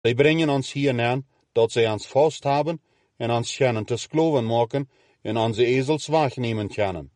Die brengen ons hiernaar, dat zij ons vasthouden en ons kunnen te skloven maken en onze ezels wegnemen kunnen.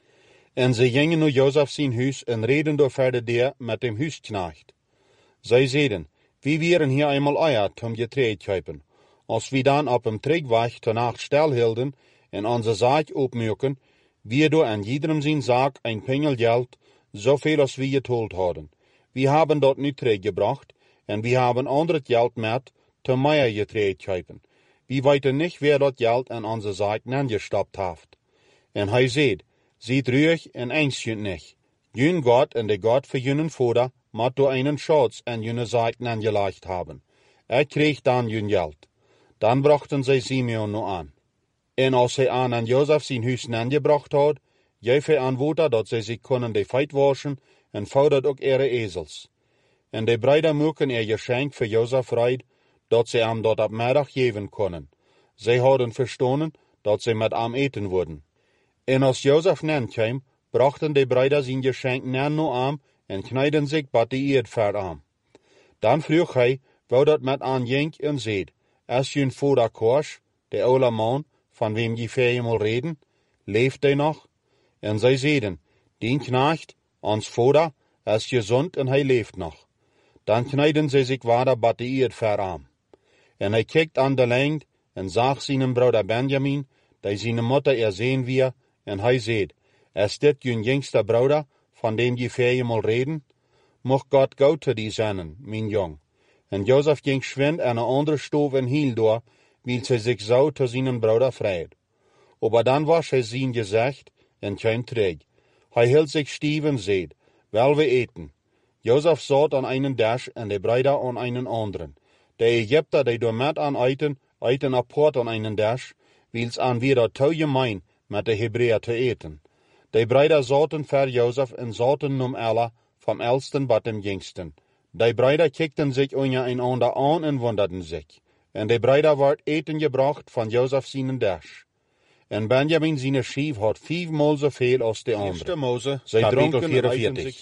En zij gingen naar Jozef zijn huis en reden door verder daar met dem huisknecht. Zij zeiden, wie waren hier eenmaal uit om je trade te hebben. Als we dan op hem terugweg te nacht stilhielden en onze zaak opmaken, wir door aan iedereen zijn zaak een pengel geld, zoveel als we getold hadden. We hebben dat nu teruggebracht en we hebben ander geld met te meer getrade te hebben. We weten niet wer dat geld aan onze zaak neergestapt heeft. En hij zei, ziet ruhig en angst niet. Jun God en de God voor junnen vader moet door einen schatz aan junne zaak neergelegd hebben. Kreeg dan jun geld. Dan brachten zij Simeon nu aan. En als hij aan Jozef zijn huis neergebracht had, gaf hij aan water dat zij zich konden de feit waschen en voudert ook ihre ezels. En de bruiden moeken geschenk voor Jozef rijden, dat zij hem dat op middag geven konden. Zij hadden verstonden dat zij met hem eten worden. En als Jozef kwam, brachten de bruiden zijn geschenk naar hem en knijden zich bij de eerd voor hem. Dan vroeg hij, wou dat met aan ging en zei, is jun vader Kors, de oude man, van wem je vijfmaal reden, leeft hij nog? En zij zeiden, dien knecht, ons vader, is gezond en hij leeft nog. Dan knijden zij zich water bij de eerd voor hem. En hij kijkt aan de lengte en zag zijn broeder Benjamin, die zijn moeder zien weer, en hij zei, is dit jun jongste broeder, van dem je vijfmaal reden? Mocht God gauw te die zenden, mijn jong. En Jozef ging schwind aan een andere stoof en hiel door, wil zij zich zo te zijn broeder vrijd. Maar dan was hij zijn gezicht en kwam terug. Hij hield zich stief en zei, wel we eten. Jozef zat aan einen dash en de bruiden aan einen anderen. De Egypter die door met aan eten apart aan einen dash, wils aan weer dat te gemeen met de Hebreeën te eten. De bruiden zaten voor Jozef en zaten nom alle, vom elsten tot dem jongsten. De bruiden kijkten zich einander aan en wonderden zich. En de bruiden werd eten gebracht van Jozef zijn dash. En Benjamin zijn schief had 5-maal zoveel als de andere. Zij dronken 44.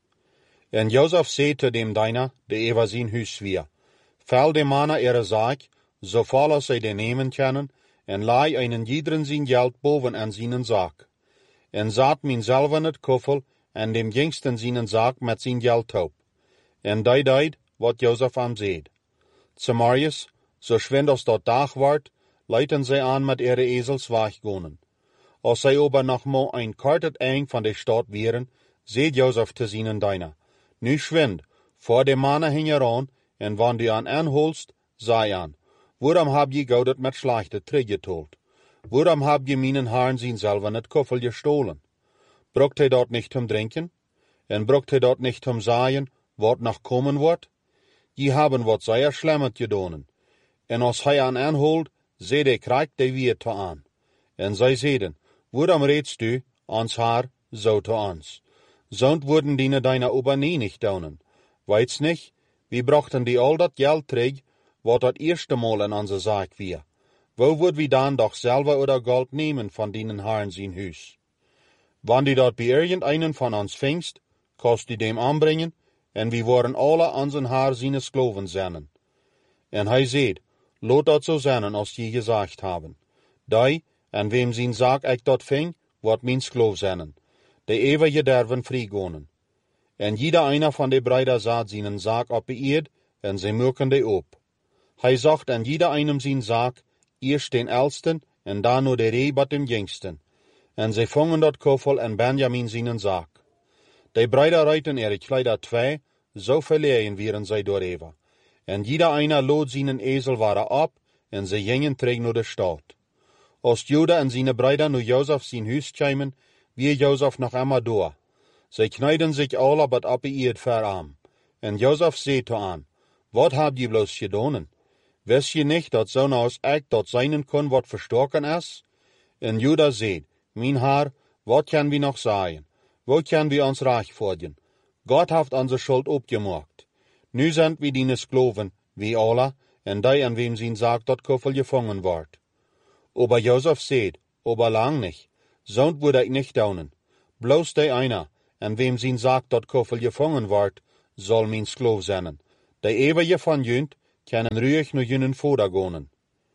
En Jozef zei te dem dijner, de over zijn huis weer, vel de mannen ihre zaak, zoveel als zij de nemen kunnen, en laai einen iederen zijn geld boven aan zijn zaak. En zat min zelf in het koffel, en dem jongsten zijn zaak met zijn geld op. En die deed wat Jozef hem zei. Samarius, zo schwind als dat dag wordt, leiden zij aan met ihre ezels weggonen. Als zij aber nog maar een kwart het eind van de stad waren, zei Jozef te zijn dijner, nu schwind, voor de mannen hingen aan, en wanneer du aan aanholst, zei aan, waarom heb je gauw dat met slechte teruggetold? Waarom heb je mijn haren zijn zelf in het koffel gestolen? Brokt hij dat niet om drinken? En brokt hij dat niet om zaaien, wat nog komen wordt? Je hebben wat zeer slimmet gedaan. En als hij aan aanholt, zei de krijgt de weer te aan. En zij zeiden, waarom redst du, ons haar, zo te ons? Zond worden die deine ober nie nicht doen. Weit's nicht, we brachten die al dat geld terug, wat dat eerste mal in onze zaak weer. Wo wordt we dan doch selber oder gold nemen van dienen haren zijn huis? Wanneer die dat bij irgendeinen van ons vingst, kost die dem aanbrengen, en we worden alle onze haar zijn skloven zijn. En hij zei, laat dat zo zijn als je gezegd hebben. Die, en wem zijn zaak ik dat ving, wordt mijn skloof zijn. De eeuwige derven vrijgonen. En jeder einer van de bruiden zat zijn zaak op de eerd, en zij merken de op. Hij zegt aan jeder einem zijn zaak, eerst den elsten, en dan nur de ree bat dem jongsten. En zij vangen dat koffel en Benjamin zijn zaak. De bruiden reiten ihre kleider twee, zo verleien wieren zij door Eva. En jeder einer lood zijn ezel waren op, en zij gingen terug naar de stad. Als Juda en zijn bruiden naar Jozef zijn huis kwamen, wie Jozef nog immer door. Zij knijden zich alle bat op de eerd voor hem. En Jozef zei te aan, wat heb je bloos gedaan? Wist je niet dat zo'n als ik dat zijn kon wat verstoken is? En Juda zei, mijn haar, wat kan we nog zeggen? Wat kan we ons recht vorderen? God heeft onze schuld opgemaakt. Nu zijn we die skloven, wie alle, en die aan wem zijn zaak dat koffel gevangen wordt. Aber Jozef zei, aber lang niet. Zo'n moet ik niet doen. Bloos de einer, en wem zijn zaak dat koffel gevangen wordt, zal mijn skloof zijn. De eeuwige van junt, kunnen ruhig naar junnen vader gonen.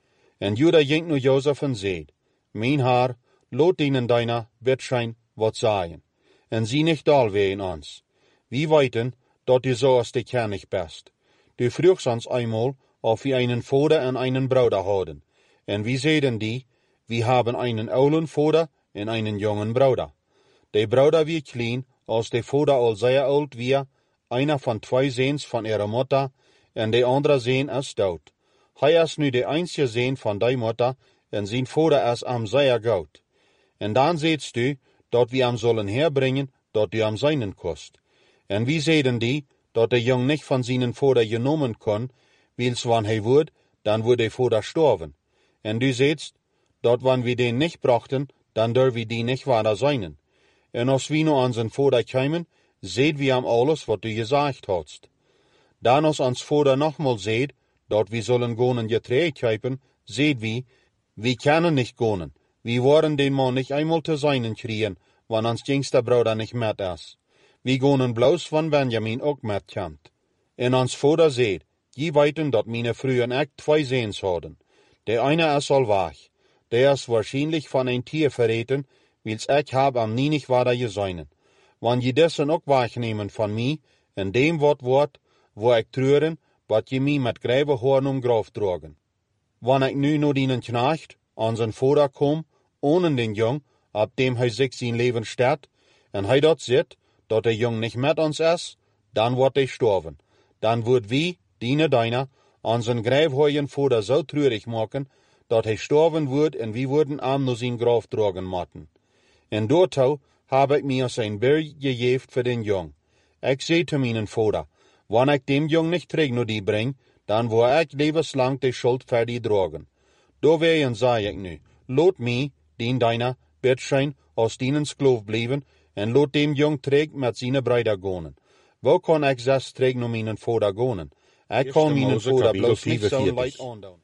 En Juda ging naar Jozef en zei, mijn haar, laat dienen deiner Wettschein wat sagen, en zie nicht alweer in ons. Wie weten, dat du so als de König bist. Du frugst ons einmal, of wir einen Vater en einen Bruder haben. En wie zeiden die, wir haben einen oulen Vater en einen jungen Bruder. Der Bruder wie klein, als der Vater al sehr alt wie, einer von 2 Seens von ihrer Mutter, en der andere Seen ist dood. Hij is nu de einzige Seen van die Mutter, en zijn Vater is am sehr goud. En dan zeidst du, dat wir am sollen herbringen, dat du am seinen kost. En wie zeiden die, dat der Jung nicht von seinen Vater genommen kon, wils wann hij wordt, dan wordt der Vater sterven. En du zeidst, dat wann wir den nicht brachten, dan dürfen wir die nicht weiter seinen. En als wir nu an zijn Vater kämen, seht wir am alles, wat du gesagt hast. Dan als ans Vater nochmal seht, dat wir sollen gonen Getreide kaufen, seht wir können nicht gonen. Wir wollen den Mann nicht einmal zu seinen kriegen, wann ans jüngster Bruder nicht mit ist. Wir gonen bloß, wann Benjamin auch mitkommt. En ans Vater seht, je weten dat meine frühen echt 2 Seens hadden. Der eine ist al weg. Der ist wahrscheinlich von ein Tier verreten, wils ich hab am nie nicht weiter geseinen. Wann je dessen auch wegnehmen von mir, in dem Wort, wo ich trüren, wat je mi met grijve hoorn Graf drogen. Wann ich nu naar dienen Knecht, an zijn Vater kom, ohne den Jung, ab dem hij sich sein Leben stert, en hij dat zit, dat der Jung nicht mit uns is, dan wordt hij sterven. Dan wordt wie, diene deiner, an zijn grijfhooien Vater so treurig maken, dat hij sterven wordt en wie worden am nur sein Graf drogen matten. En doortou habe ich mir sein Bild gegeven für den Jung. Ich seh zu meinen Vater, wann ich dem Jung nicht terug nur die bring, dan wo ich lebenslang die Schuld für die drogen. Do wehen sag ich nu, lot mi, dien deiner, Bettschein, aus dienen Sklav blieben, en lot dem Jung terug mit seine Brüder gonen. Wo kann ich selbst terug nur meinen Vater gonen? Ich kann meinen Vater bloß nicht so leid aandoen.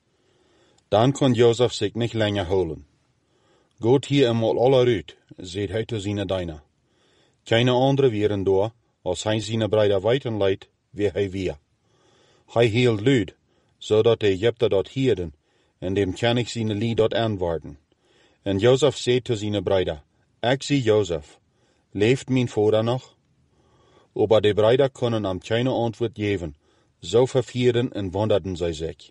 Dan kon Jozef sich nicht länger holen. Gott hier einmal alle rüt, seht hij zu seine Deiner. Keine andere wären da, als hij seine Brüder weiten leidt, wie hij wir. Hij hield luid, zodat de Egypter dat hierden, en dem König seine Lied dort antworten. En Jozef seht zu seine Brüder, ich zie Jozef, leeft mein Vater noch? Aber die Brüder können am keine Antwort geben, so verfieren en wunderten sie sich.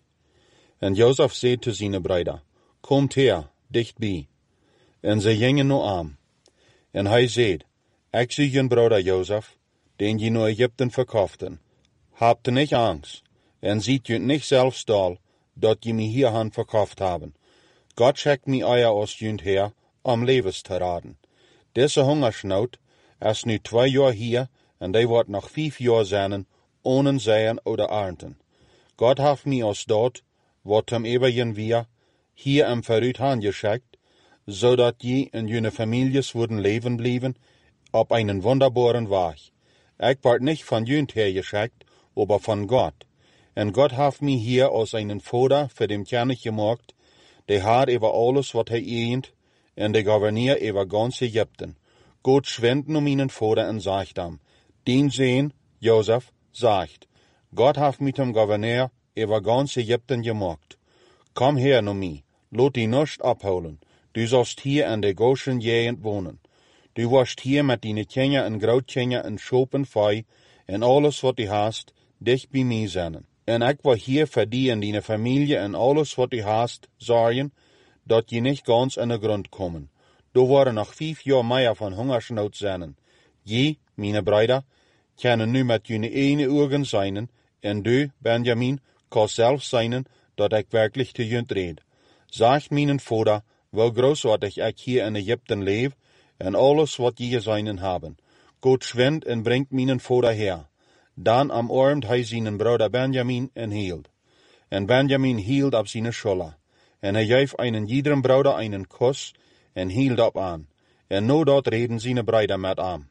En Jozef seht zu seine Brüder, kommt her, dicht bei. En ze gingen nu aan. En hij zeid, ik zie je broeder Jozef, den je naar Egypten verkauften. Habt nicht Angst, en ziet je nicht selbst al, dat je me hierhan verkauft haben. Gott schickt me euer aus jünd her, levens te raden. Deze Hungersnood is nu 2 Jahre hier, en die wordt nog 5 Jahre zijn, ohne Säen oder Ernten. Gott hat me aus dort, wat hem ewigen wir, hier im Verrüthan geschickt, zodat je en jene Families würden leben blieben, auf einen wunderbaren Weg. Ich ward nicht von jünd her geschickt, aber von Gott. En Gott hat mich hier aus einen Vater für den König gemacht, der hat über alles, was er eint, en der Gouverneur über ganz Ägypten. Gott schwendt um meinen Vater und sagt ihm, den Sohn, Josef, sagt, Gott hat mit dem Gouverneur über ganz Ägypten gemacht. Komm her nu mi, lot die nicht abholen. Du sollst hier in der Goshen-Gegend wohnen. Du wirst hier mit deinen Kinder und Grootkinder und Schopen fei en alles wat du hast, dicht bei mir sein. En ich will hier für die und deine Familie und alles wat du hast, sorgen, dat je nicht ganz in den Grund kommen. Du waren noch 5 Jahre mehr von Hungersnot sein. Je, meine Brüder, können nu mit jene eine Augen sein, en du, Benjamin, kannst selbst sein, dat ich wirklich zu jünd red. Sagt meinen Vater, wie großartig ich hier in Ägypten lebe, en alles wat je seinen haben. Gott schwendt en bringt meinen Vater her. Dan umarmt hij seinen Bruder Benjamin en hield. En Benjamin hield op seine Schulter. En hij geeft einen jederen Bruder einen Kuss en hield op aan. En no dat reden seine Brüder met aan.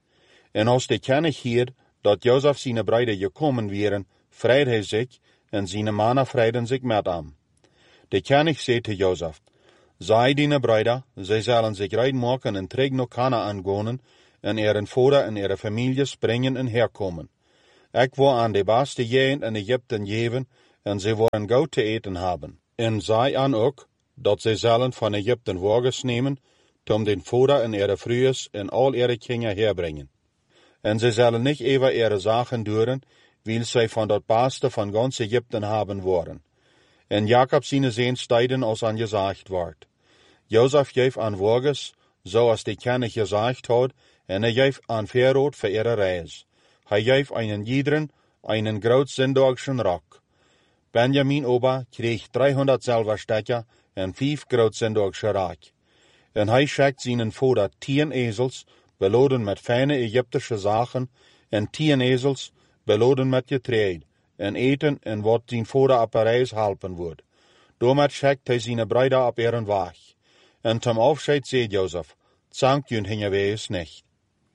En als de König hield, dat Jozef seine Brüder gekommen wären, freit hij sich, en seine Männer freiden sich met aan. De König zei te Jozef, sei deine Brüder, sie sollen sich rein machen en terug naar Kanaan gaan, en ihren Vater en ihre Familie bringen en herkommen. Ich will an de beste Gegend in Ägypten geven, en ze worden goud te eten hebben. En zij aan ook, dat zij zullen van Egypten wagens nemen, om den voeder en ihre vrouwen en al ihre kinderen herbrengen. En zij zullen niet even ihre zaken duren, wil zij van dat beste van ganz Egypten hebben worden. En Jacob zijn zeen stijden als aan gezegd wordt. Jozef geeft aan wagens, zoals de kennis gezegd had, en hij geeft aan verrood voor ihre reis. Hij geeft einen iederen einen groot zendogschen rok. Benjamin ober kreeg 300 zilverstekken en 5 groot zendogsche rok. En hij schickt zijn vader 10 ezels, beladen met fijne Egyptische zaken, en 10 ezels, beladen met getreid, en eten en wat zijn vader op reis helpen wordt. Daarmet schickt hij zijn bruiden op ihren weg. En ten afscheid zei Jozef, zankt jun hingewees niet.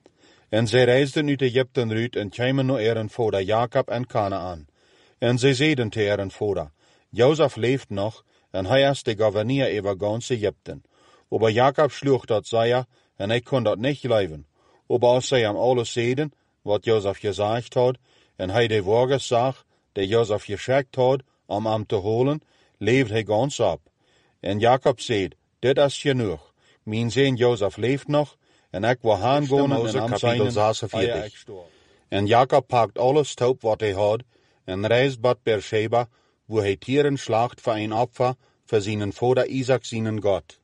En zij reisden uit Egypten uit en kwamen naar ihren vader Jacob en Kanaan. En zij zeiden te ihren vader, Jozef leeft nog, en hij is de gouverneur over gans Egypten. Aber Jacob sloeg dat zei, en hij kon dat niet geloven. Aber als zij hem alles zeiden, wat Jozef gezegd had, en hij de wagens zag, die Jozef geschikt had, om hem te holen, leefde hij gans op. En Jacob zei, dit is genoeg. Mijn zoon Jozef leeft nog, en ik wil gaan gaan en hem zijn. En Jacob pakt alles toe wat hij had, en reist naar Beersheba, waar hij tieren slacht voor een opfer voor zijn vader Isaac zijn God.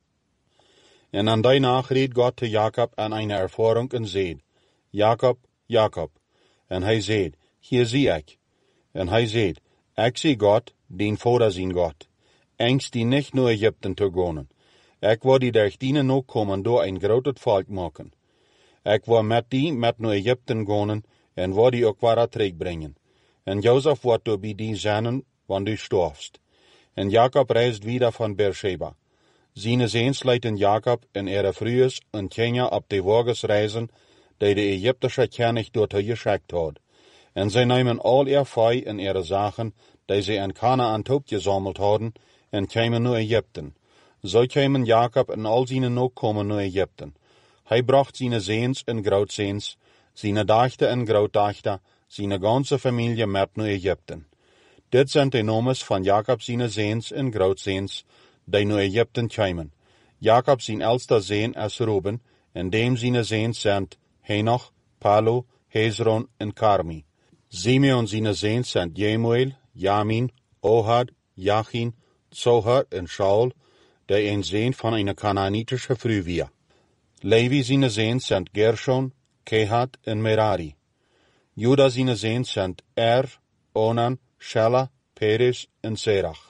En aan die nacht reed God te Jacob aan een ervaring en zei, Jacob, Jacob. En hij zei, hier zie ik. En hij zei, ik zie God, dien vader zijn God. Angst die niet naar Egypten te gaan. Ik wil die durch dienen nog komen door een groot volk maken. Ik wil met die met naar Egypten gaan en wil die ook waar terugbrengen. En Jozef wordt door bij die zijn, want du storfst. En Jacob reist wieder van Beersheba. Zijn zoons leiden Jacob en ihre vrouwen en kinderen op de wagens reizen, die de Egyptische koning door te geschikt had. En zij nemen al ihr vee en ihre zaken, die zij in Kanaan opgezameld hadden, en kwamen naar Egypten. Zo kwamen Jacob en al zijn nakomen naar Egypten. Hij bracht zijn zoons en grootzoons, zijn dochter en grootdochter, zijn ganze familie met naar Egypten. Dit zijn de nomes van Jacob zijn zoons en grootzoons, die naar Egypten kwamen. Jacob zijn oudste zoon is Reuben, en dem zijn zoons zijn Henoch, Palu, Hezron en Carmi. Simeon zijn zoons zijn Jemuel, Jamin, Ohad, Jachin, Zohar en Shaul, die een zoon van een Canaanitische vrouw was. Levi zijn zoons zijn Gershon, Kehat en Merari. Juda zijn zoons zijn Onan, Shelah, Perez en Serach.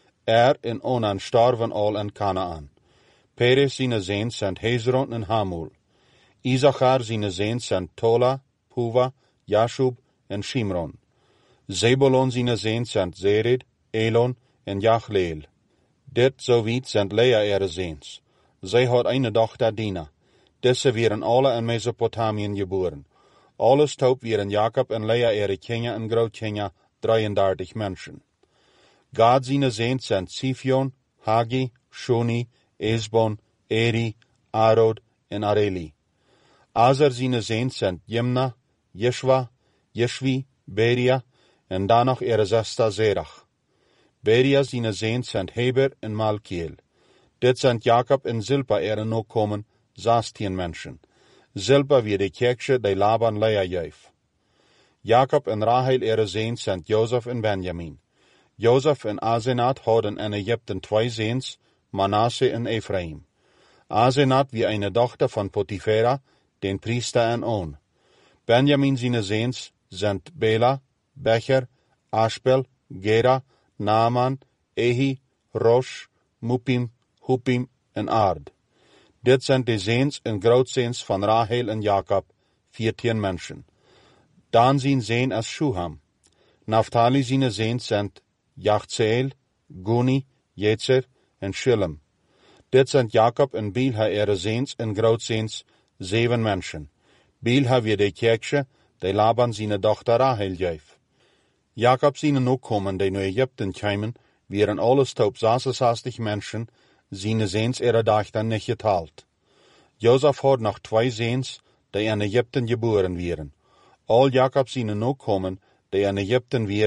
En Onan starven al in Kanaan. Perez zijn zoons zijn Hezron en Hamul. Issachar zijn zoons zijn Tola, Puva, Jashub en Shimron. Zebulon zijn zoons zijn Zered, Elon en Jachleel. Dit zowiet zijn Lea ihre zoons. Zij had een dochter Dina. Deze werden alle in Mesopotamien geboren. Alles toe werden Jacob en Lea ihre kinderen en grootkinderen 33 mensen. Gad zijn zoons zijn Sifion, Hagi, Shoni, Esbon, Eri, Arod en Areli. Azer zijn zoons zijn Jimna, Jeshwa, Jeshvi, Beria en dan nog ihre zuster Zerach. Beria zijn zoons zijn Heber en Malkiel. Dit zijn Jacob en Zilpa ihre nakomen, 16 mensen. Zilpa weer de kerkje die Laban Lea geef. Jacob en Rahel ihre zoons zijn Jozef en Benjamin. Jozef en Asenat hadden in Egypten 2 zoons, Manasse en Ephraim. Asenat wie een dochter van Potifera, den priester en On. Benjamin zijn zoons zijn Bela, Becher, Ashbel, Gera, Naaman, Ehi, Rosh, Mupim, Hupim en Ard. Dit zijn de zoons en grootzoons van Rahel en Jacob, 14 mensen. Dan zijn zoon is Shuham. Naphtali zijn zoons zijn Jachzeel, Guni, Jetzer en Shillem. Dit zijn Jacob en Bilha ihre zoons en grootzoons, 7 mensen. Bilha weer de kerkje, die Laban zijn dochter Rahel geef. Jacob zijn nakomen die naar Egypten kwamen, waren alles top 66 mensen, zijn zoons ihre dochter niet geteld. Jozef had nog 2 zoons, die in Egypten geboren waren. Al Jacob zijn nakomen, die in Egypten waren,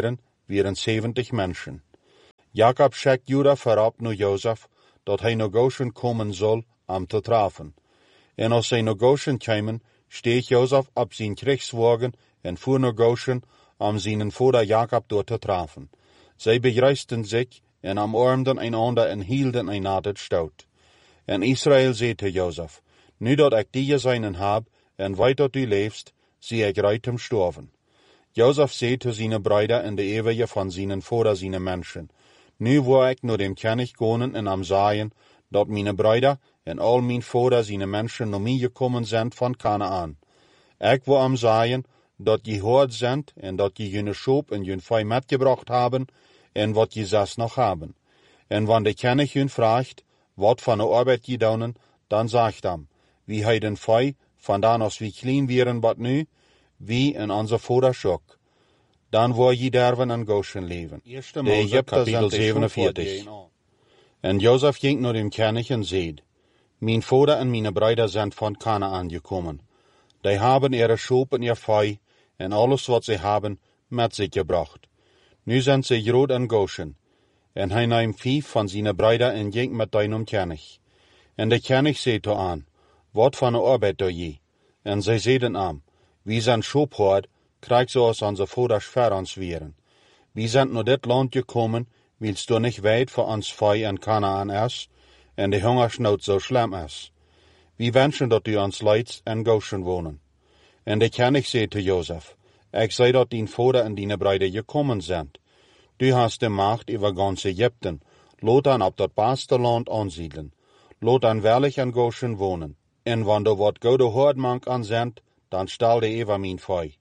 waren 70 mensen. Jacob schickt Juda voorop naar Jozef, dat hij naar Goshen komen zal om te trafen. En als zij naar Goshen kwamen, steeg Jozef op zijn krijgswagen en voer naar Goshen om zijn vader Jacob door te trafen. Zij begrüßten zich en omarmden einander en hielden einander stoot. En Israël zei te Jozef, nu dat ik die gezienen heb en weet dat u leefst, zie ik rijt om sterven. Jozef zei te zijn broeder in de eeuwige van zijn vader zijn mensen, nu wil ik naar dem König gaan en am zeggen, dat mijn broeder en al mijn vader zijn mensen naar mij gekomen zijn van Kanaan. Ik wil am zeggen, dat je hoort zijn en dat je jullie schoop en jullie vee metgebracht hebben en wat je zelfs nog hebben. En wanneer de König jullie vraagt, wat van de arbeid je doen, dan zegt hem, wie heiden vee, vandaan als wie klein waren wat nu, wie en onze vaders ook. Dan wil je derven en Goshen leven. De Egypter kapitel 47. En Jozef ging naar dem König en zei, mijn vader en mijn broeder zijn van Kanaan gekomen. Die hebben ihre schoop en ihr vee en alles wat ze hebben met zich gebracht. Nu zijn ze groot in Goshen. En hij nam 5 van zijn broeder en ging met deinem König. En de König zei te aan, wat van de arbeid doe je? En zij zeiden aan, wie zijn schoophoord, krijgt zoals onze vaders voor ons waren. We zijn naar dit land gekomen, wils du niet weet voor ons vee in Kanaan is, en de hongersnood zo slim is. We wensen dat u ons leidt en Goshen wonen. En de König zei te Jozef, ik zei dat dien vader en dien broeder gekomen zijn. Du hast de macht over gans Egypten, laat dan op dat beste land aansiedelen. Laat dan wellig in Goshen wonen. En wanneer wat goede hoordmank aan zendt, dan stel de over mijn vee.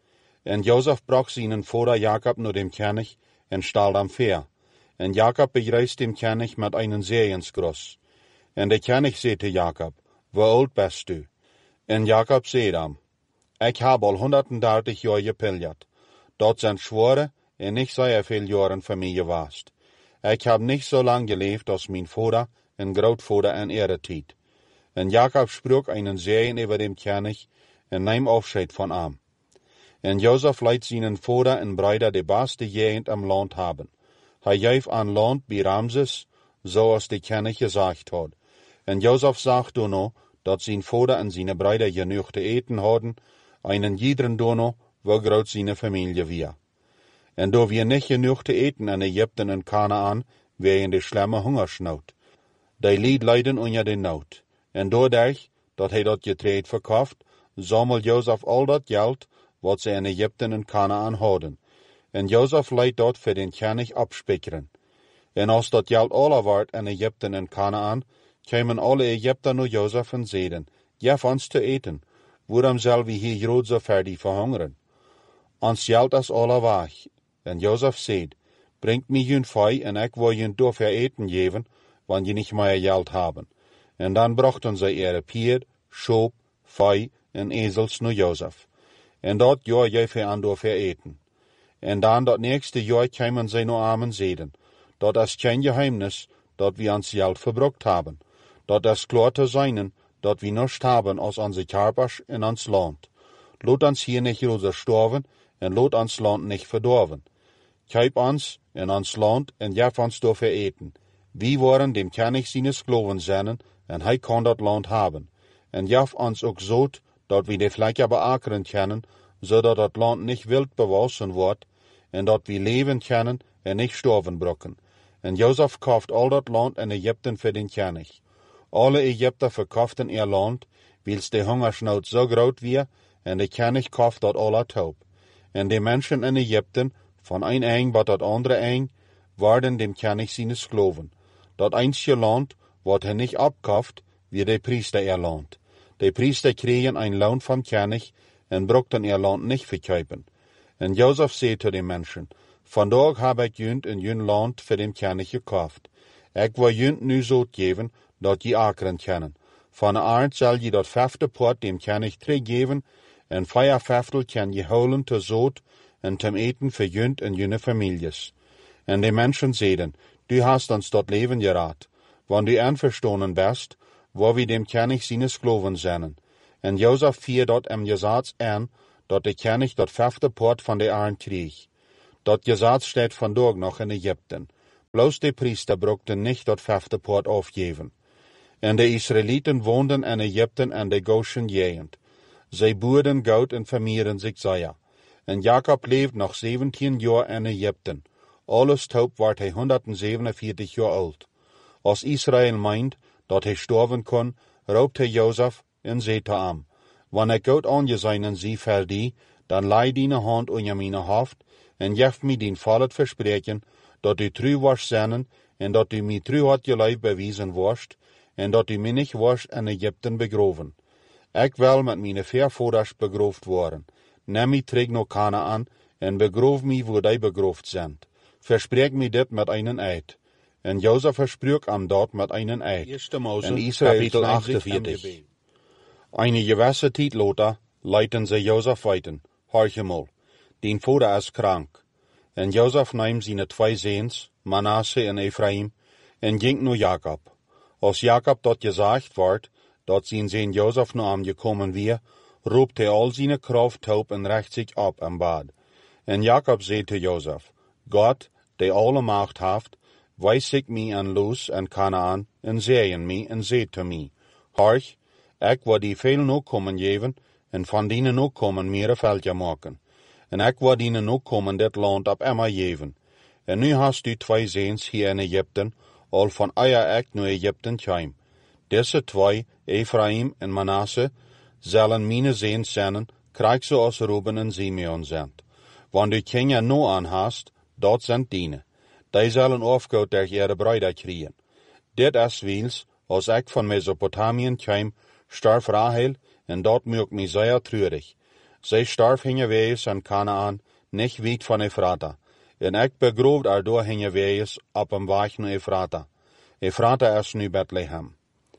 En Jozef bracht zijn vader Jacob naar dem König en stel hem voor. En Jacob begrüßt dem König met einen Segensgruß. En de König zei te Jacob, hoe oud bist du? En Jacob zei hem, ik heb al 130 jaar gepiljerd. Dat zijn zware en niet zeer veel jaren voor mij geweest. Ik heb niet zo lang geleefd als mijn vader en grootvader in ihre tijd. En Jacob sprak einen Segen over dem König en nam afscheid van hem. En Jozef liet zijn vader en broeder de beste gegend im land hebben. Hij gaf aan land bij Ramses, zoals de König gezegd had. En Jozef zag toen dat zijn vader en zijn broeder genoeg te eten hadden, einen iederen dono, wo groot zijn familie weer. En door we niet genoeg te eten in Egypten en Kanaan, wegen de schlimme hongersnood. Die lied lijden onder de nood. En doordat dat hij dat getreed verkoopt, zamelt Jozef al dat geld, wat ze in Egypten en Kanaan hadden. En Jozef leidt dat voor den König opspikkeren. En als dat geld alle wordt in Egypten en Kanaan, kwamen alle Egypten naar Jozef en zeiden, geef ons te eten, waarom zullen we hier groot zo verder verhongeren? Ons geld is alle weg. En Jozef zei, brengt mij jullie vee en ik wil jullie daarvoor eten geven, want je niet meer geld hebben. En dan brachten zij ihre pier, schoop, vee en ezels naar Jozef. En dat jaar gaf hij aan daarvoor eten. En dan dat nächste jaar kwamen zij naar hem en zeiden, dat is geen geheimnis, dat we ons geld verbruikt hebben. Dat is klaar te zijn, dat we niets hebben als onze karpers in ons land. Laat ons hier niet roze sterven en laat ons land niet verdorven. Kijk ons in ons land en geef ons daarvoor eten. We worden dem König zijn skloven zijn en hij kan dat land hebben. En geef ons ook zout, dat we de vlekken beakeren kunnen, zodat het land niet wild bewassen wordt, en dat we leven kunnen en niet sterven brokken. En Jozef kocht al dat land in Egypten voor den König. Alle Egypter verkochten ihr land, wils de hongersnood zo groot weer, en de König kocht dat alle taub. En de mensen in Egypten, van een eng tot dat andere eng, worden dem König zijn skloven. Dat einzige land, wat hij niet opkocht, weer de priester ihr land. De priester kregen een loon van König en brochten ihr land niet verkopen. En Jozef zei te de mensen, vandaag heb ik jullie in jullie land voor dem König gekocht. Ik wil jullie nu zout geven, dat je akeren kunnen. Van de aard zal je dat 5e poort dem König teruggeven, en 4/5 kan je holen te zout en te eten voor jullie en jullie families. En de mensen zeiden, du hast ons dat leven geraad, want du einverstonden best, waar we dem König zijn skloven zijn. En Jozef vier dat gezats aan, dat de König dat 5e poort van de aard kreeg. Dat gezaad staat vandaag nog in Egypten. Bloos de priester brukte niet dat 5e poort afgeven. En de Israëlieten woonden in Egypten en de Goshen-gegend. Zij boerden goud en vermeerden zich zeer. En Jacob leefde nog 17 jaar in Egypten. Alles toop werd hij 147 jaar oud. Als Israël meint dat hij sterven kon, roept hij Jozef en zei te hem: Wanneer ik God aangezien en zie verdie, dan lei dine hand onder mijn hoofd en geef mij dien vollet verspreken dat u trouw was zijn en dat u mij trouw had gelijk bewijzen worst en dat u mij niet was in Egypten begroven. Ik wil met mijn voorvouders begroofd worden. Neem mij terug naar Kanaan en begroof mij waar die begroofd zijn. Verspreek mij dit met een eed. En Jozef verspreek hem dat met een eed. En Israël kapitel 48. Een gewisse tijd later leiden ze Jozef weiten. Horchemol, dien vader is krank. En Jozef neemt zijn 2 zoons, Manasse en Ephraim, en ging naar Jacob. Als Jacob dat gezegd wordt, dat zijn zoon Jozef naar hem gekomen weer, roept hij al zijn kracht op en recht zich op en bad. En Jacob zei te Jozef: God, die alle macht heeft, wijs ik mij aan Luz en Kanaan en zeeën mij en zei te mij: Horch, ik wil die veel nakomen geven en van die nakomen meer veldje maken. En ik wil die nakomen dit land op Emma geven. En nu hast u 2 zoons hier in Egypten, al van eier ik naar Egypten kwam. Deze 2, Ephraim en Manasse, zullen mijn zoons zijn, krijg zoals Ruben en Simeon zijn. Want u kinderen nu aan hast, dat zijn dienen. Die zullen afgoed der ihre bruiden krijgen. Dit is wils, als ik van Mesopotamien kwam, starf Rahel, en dat maakt mij zeer treurig. Zij starf hingewees aan Kanaan, niet weit van Ephrata. En ik begroefd erdoor hingewees op een weg naar Ephrata. Ephrata is nu Bethlehem.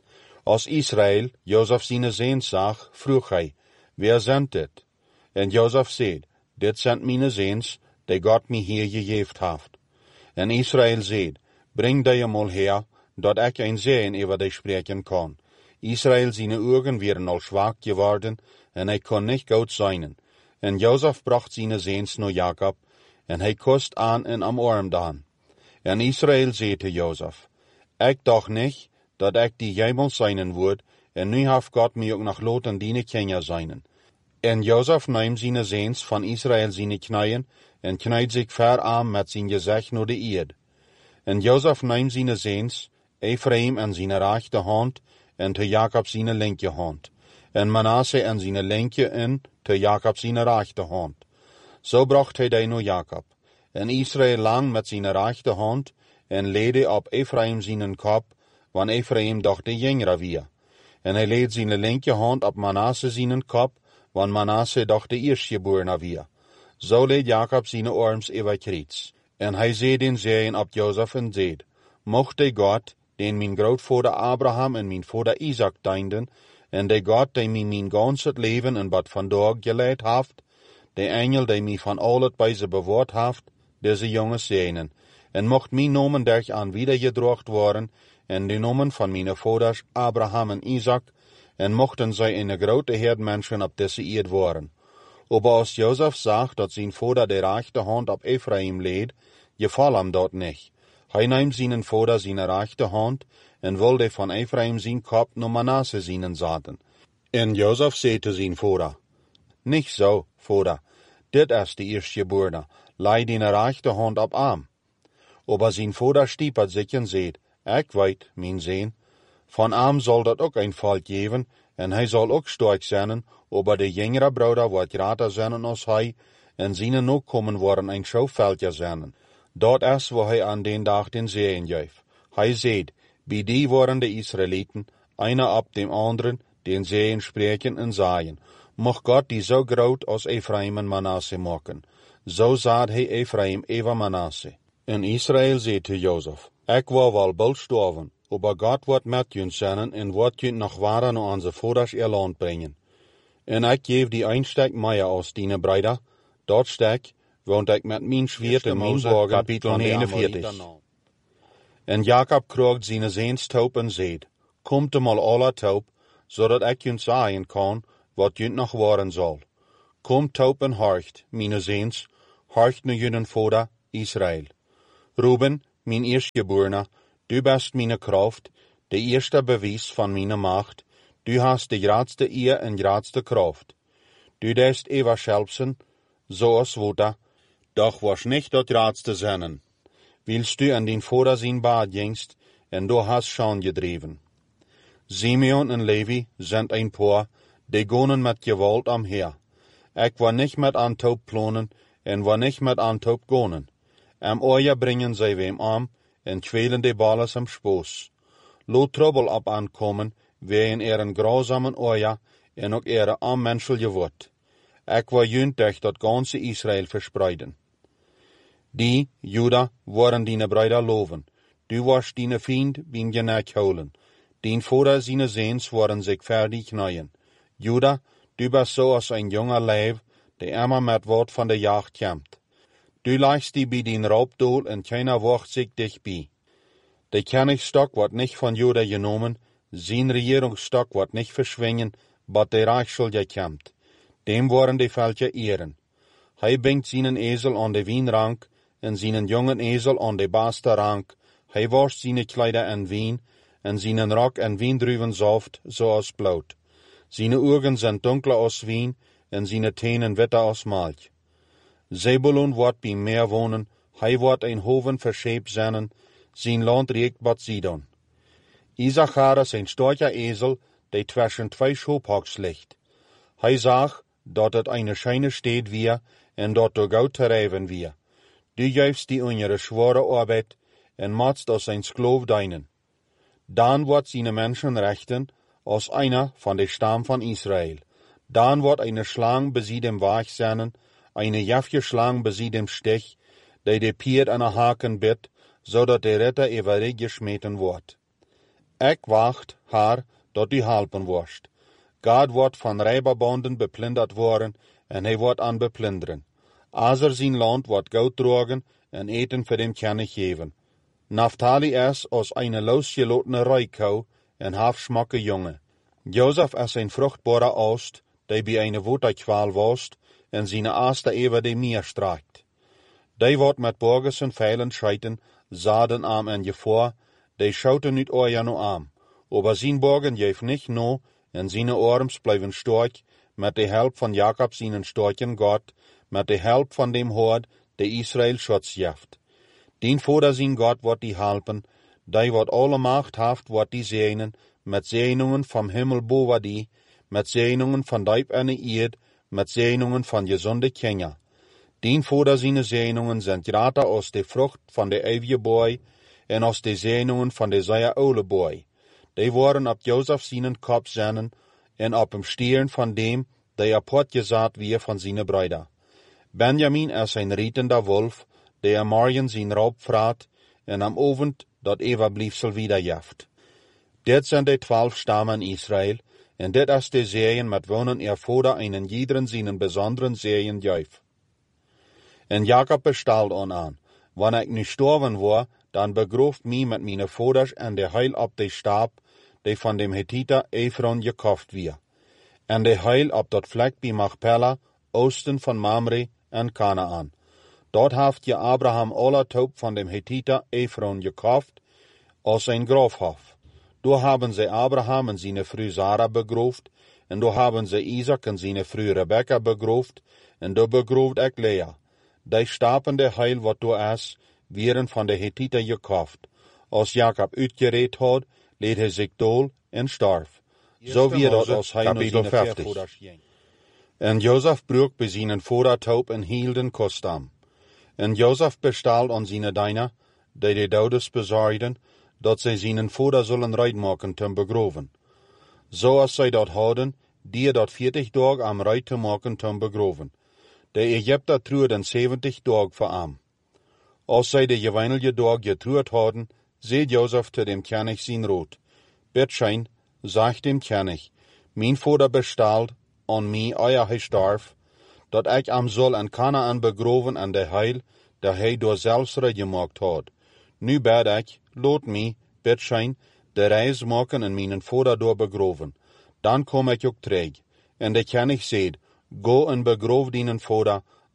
Als Israël Jozef zijn zoons zag, vroeg hij: Wie zijn dit? En Jozef zei: Dit zijn mijn zoons, die God mij hier gegeven heeft. En Israël zei: Breng die eenmaal her, dat ik een zegen over die spreken kan. Israël zijn ogen werden al zwak geworden, en hij kon niet goed zijn. En Jozef bracht zijn zoons naar Jacob, en hij kust aan en omarmde hen. En Israël zei te Jozef: Ik dacht niet dat ik die jemel zijn word, en nu heeft God mij ook nog laten dienen kinderen zijn. En Jozef neemt zijn zoons van Israël zijn knieën, en knijdt zich ver aan met zijn gezicht naar de eerd. En Jozef neemt zijn zoons, Ephraim en zijn rechte hand, en te Jacob zijn linker hand. En Manasse en zijn linker en te Jacob zijn rechte hand. Zo bracht hij die naar Jacob. En Israël lang met zijn rechte hand, en leidde op Ephraim zijn kop, want Ephraim dacht de jongere weer. En hij leed zijn linker hand op Manasse zijn kop, want Manasse dacht de eerstgeborene weer. Zo leed Jacob zijn arms over kriets. En hij zei den zegen op Jozef en zei: Mocht de God, den mijn grootvader Abraham en mijn vader Isaac dienden, en de God die mij mijn ganse leven en wat vandaag geleid heeft, de engel die mij van al het bij ze bewaard heeft, deze jongens zegenen. En mocht mijn nomen derg aan wiedergedracht worden, en de nomen van mijn vaders Abraham en Isaac, en mochten zij een grote herd mensen op deze eerd worden. Aber als Jozef zag dat zijn vader de rechte hand op Ephraim leed, geval hem dat niet. Hij neemt zijn vader zijn rechte hand, en wilde van Ephraim zijn kop naar Manasse zijn zaten. En Jozef zei te zijn vader: Niet zo, vader, dit is de eerstgeborene, lei die rechte hand op hem. Aber zijn vader stiepert zich en zei: Ik weet, mijn zoon, van hem zal dat ook een volk geven, en hij zal ook sterk zijn, aber de jongere broeder wordt groter zijn als hij, en zijn nakomen worden een schouwveldje zijn. Dat is wat hij aan den dag den zegen geeft. Hij zegt: bij die worden de Israëlieten, einer op dem anderen, den zegen spreken en zaaien. Mocht God die zo groot als Ephraim en Manasse maken. Zo zaad hij Ephraim over Manasse. En Israël zei te Jozef: Ik wil wel bald sterven, aber God wordt met jullie zijn en wordt jullie nog waren naar onze vaders land brengen. En ik geef die een stuk meer als die bruiden, dat stuk, want ik met mijn zwaard en mijn borgen, kapitel 49. En Jacob kroeg zijn zoons toe en zei: Komt eenmaal alle toe, zodat ik jullie zeggen kan, wat jullie nog worden zal. Komt toe en horcht, mijn zoons, horcht nu jullie vader Israël. Ruben, mijn eerstgeborene, du best mijn kracht, de eerste bewijs van mijn macht, du hast de grootste eer en grootste kracht. Du deest ever schelpsen, zoals water, doch was niet dat grootste zennen. Willst du an din vader zijn baardjengst, en du hast schon gedreven. Simeon en Levi zijn een paar, die gonen met geweld omher. Ik wil niet met aantoop plonen, en wil niet met aantoop gonen. Am oorja brengen zij wem om, en kwelen de balles am spoos. Lo trouble op aankomen, wegen een grauzamen oorja, en ook onmenselijke woord. Ik wil junt durch dat ganze Israël verspreiden. Die, Juda, waren dine bruider loven. Du was dine vriend, bin je nek houden. Dien vader zijn zeens waren zich verdig knaaien. Juda, du bent zoals een jonge leeuw, die immer met woord van de jacht komt. Du lijst die bij dien raupdoel en keiner wacht zich dichtbij. De koningsstok wordt niet van Juda genomen, zijn regeringsstok wordt niet verschwingen, maar de Reich je komt. Dem worden de veltje eren. Hij brengt zijn ezel aan de wienrank, en zijn jongen ezel aan de beste rank. Hij wascht zijn kleider en wien, en zijn rok en wiendruwen zaft, zoals bloed. Zijn ogen zijn donker als wien, en zijn tenen witter als melk. Zebulun wordt bij meer wonen, hij wordt een hoven verscheept zijn, zijn land riekt bad Sidon. Issachar is een sterke ezel, die tussen twee schoophoks ligt. Hij zag dat het een schijne steed weer, en dat door goud te rijven weer. Du juist die onder zware arbeid, en maatst als een skloof dienen. Dan wordt zijn mensenrechten als einer van de stam van Israël. Dan wordt een slang bezit dem waag zijn, een jafje slang bezit dem stich, die de pier aan de haken bit, zodat de retter everig gesmeten wordt. Ik wacht haar dat u helpen wordt. God wordt van rijberbanden beplunderd worden, en hij wordt aan beplunderen. Azer zijn land wordt goud drogen, en eten voor hem kan geven. Naphtali is als een losgelotene ruikou, en halfsmakke jongen. Jozef is een vruchtbare oost, die bij een waterkwaal woest, en zijn aaste over de meer strijkt. Die wordt met borgers en veilen scheiten, zaden aan en gevoor, die schouten niet oorja no aan. Aber zijn borgen geeft niet no, en zijn arms blijven sterk, met de help van Jacob zijn sterken God, met de help van dem Hoord, die Israël schutz geeft. Dien vader zijn God wordt die helpen, die wat alle macht heeft wordt die zegenen, met zegeningen van hemel boven die, met zegeningen van diep en de eerd, met zegeningen van gezonde kinderen. Dien vader zijn zegeningen zijn groter als de vrucht van de eeuwige boy, en als de zegeningen van de zeer oude boy. Die worden op Jozef zijn kop zetten, en op hem stieren van dem, die apart gezet weer van zijn bruider. Benjamin is een rietende wolf, die am morgen zijn raub vraat, en am avond dat overblijfsel wederjeft. Dit zijn de 12 stammen Israël, en dit is de zeeën met wonen vader einen iederen zijn besonderen zeeën juif. En Jacob bestelt aan, wanneer ik nu sterven word, dan begrooft mij met mijn vaders en de heil op de stap, die van dem Hethiter Ephron gekocht weer. En de heil op dat vlek bij Machpelah, oosten van Mamre en Kanaan. Dort heeft je Abraham alle toop van dem Hethiter Ephron gekocht, als een grofhof. Door hebben ze Abraham en zijn vrouw Sarah begroofd, en door hebben ze Isaac en zijn vrouw Rebecca begroofd, en door begroofd ik Lea. Die stapende heil wat door is, werden van de Hethiter gekocht. Als Jacob uitgereed had, leed hij zich dool en starf. Zo wie dat als hij naar zijn voorvaders ging. En Jozef broek bij zijn vader toop en hielden kostam. En Jozef bestelt aan zijn dienaar, die de douders bezorgden, dat zij zijn vader zullen uitmaken te begroven. Zoals zij dat houden, die dat 40 dagen am uit te maken te begroven. De Egypter trueden 70 dagen voor hem. Als zij de geweinige dag getruud hadden, zei Jozef te dem König zijn rood. Bitschein, zegt dem König, mijn vader bestelt aan mij eer hij starf, dat ik hem zal in Kanaan begroven en de heil, dat hij door zelfs gemaakt had. Nu bid ik, laat mij, bitschein, de reis maken en mijn vader door begroven. Dan kom ik ook terug. En de König zei, go en begroof dien vader,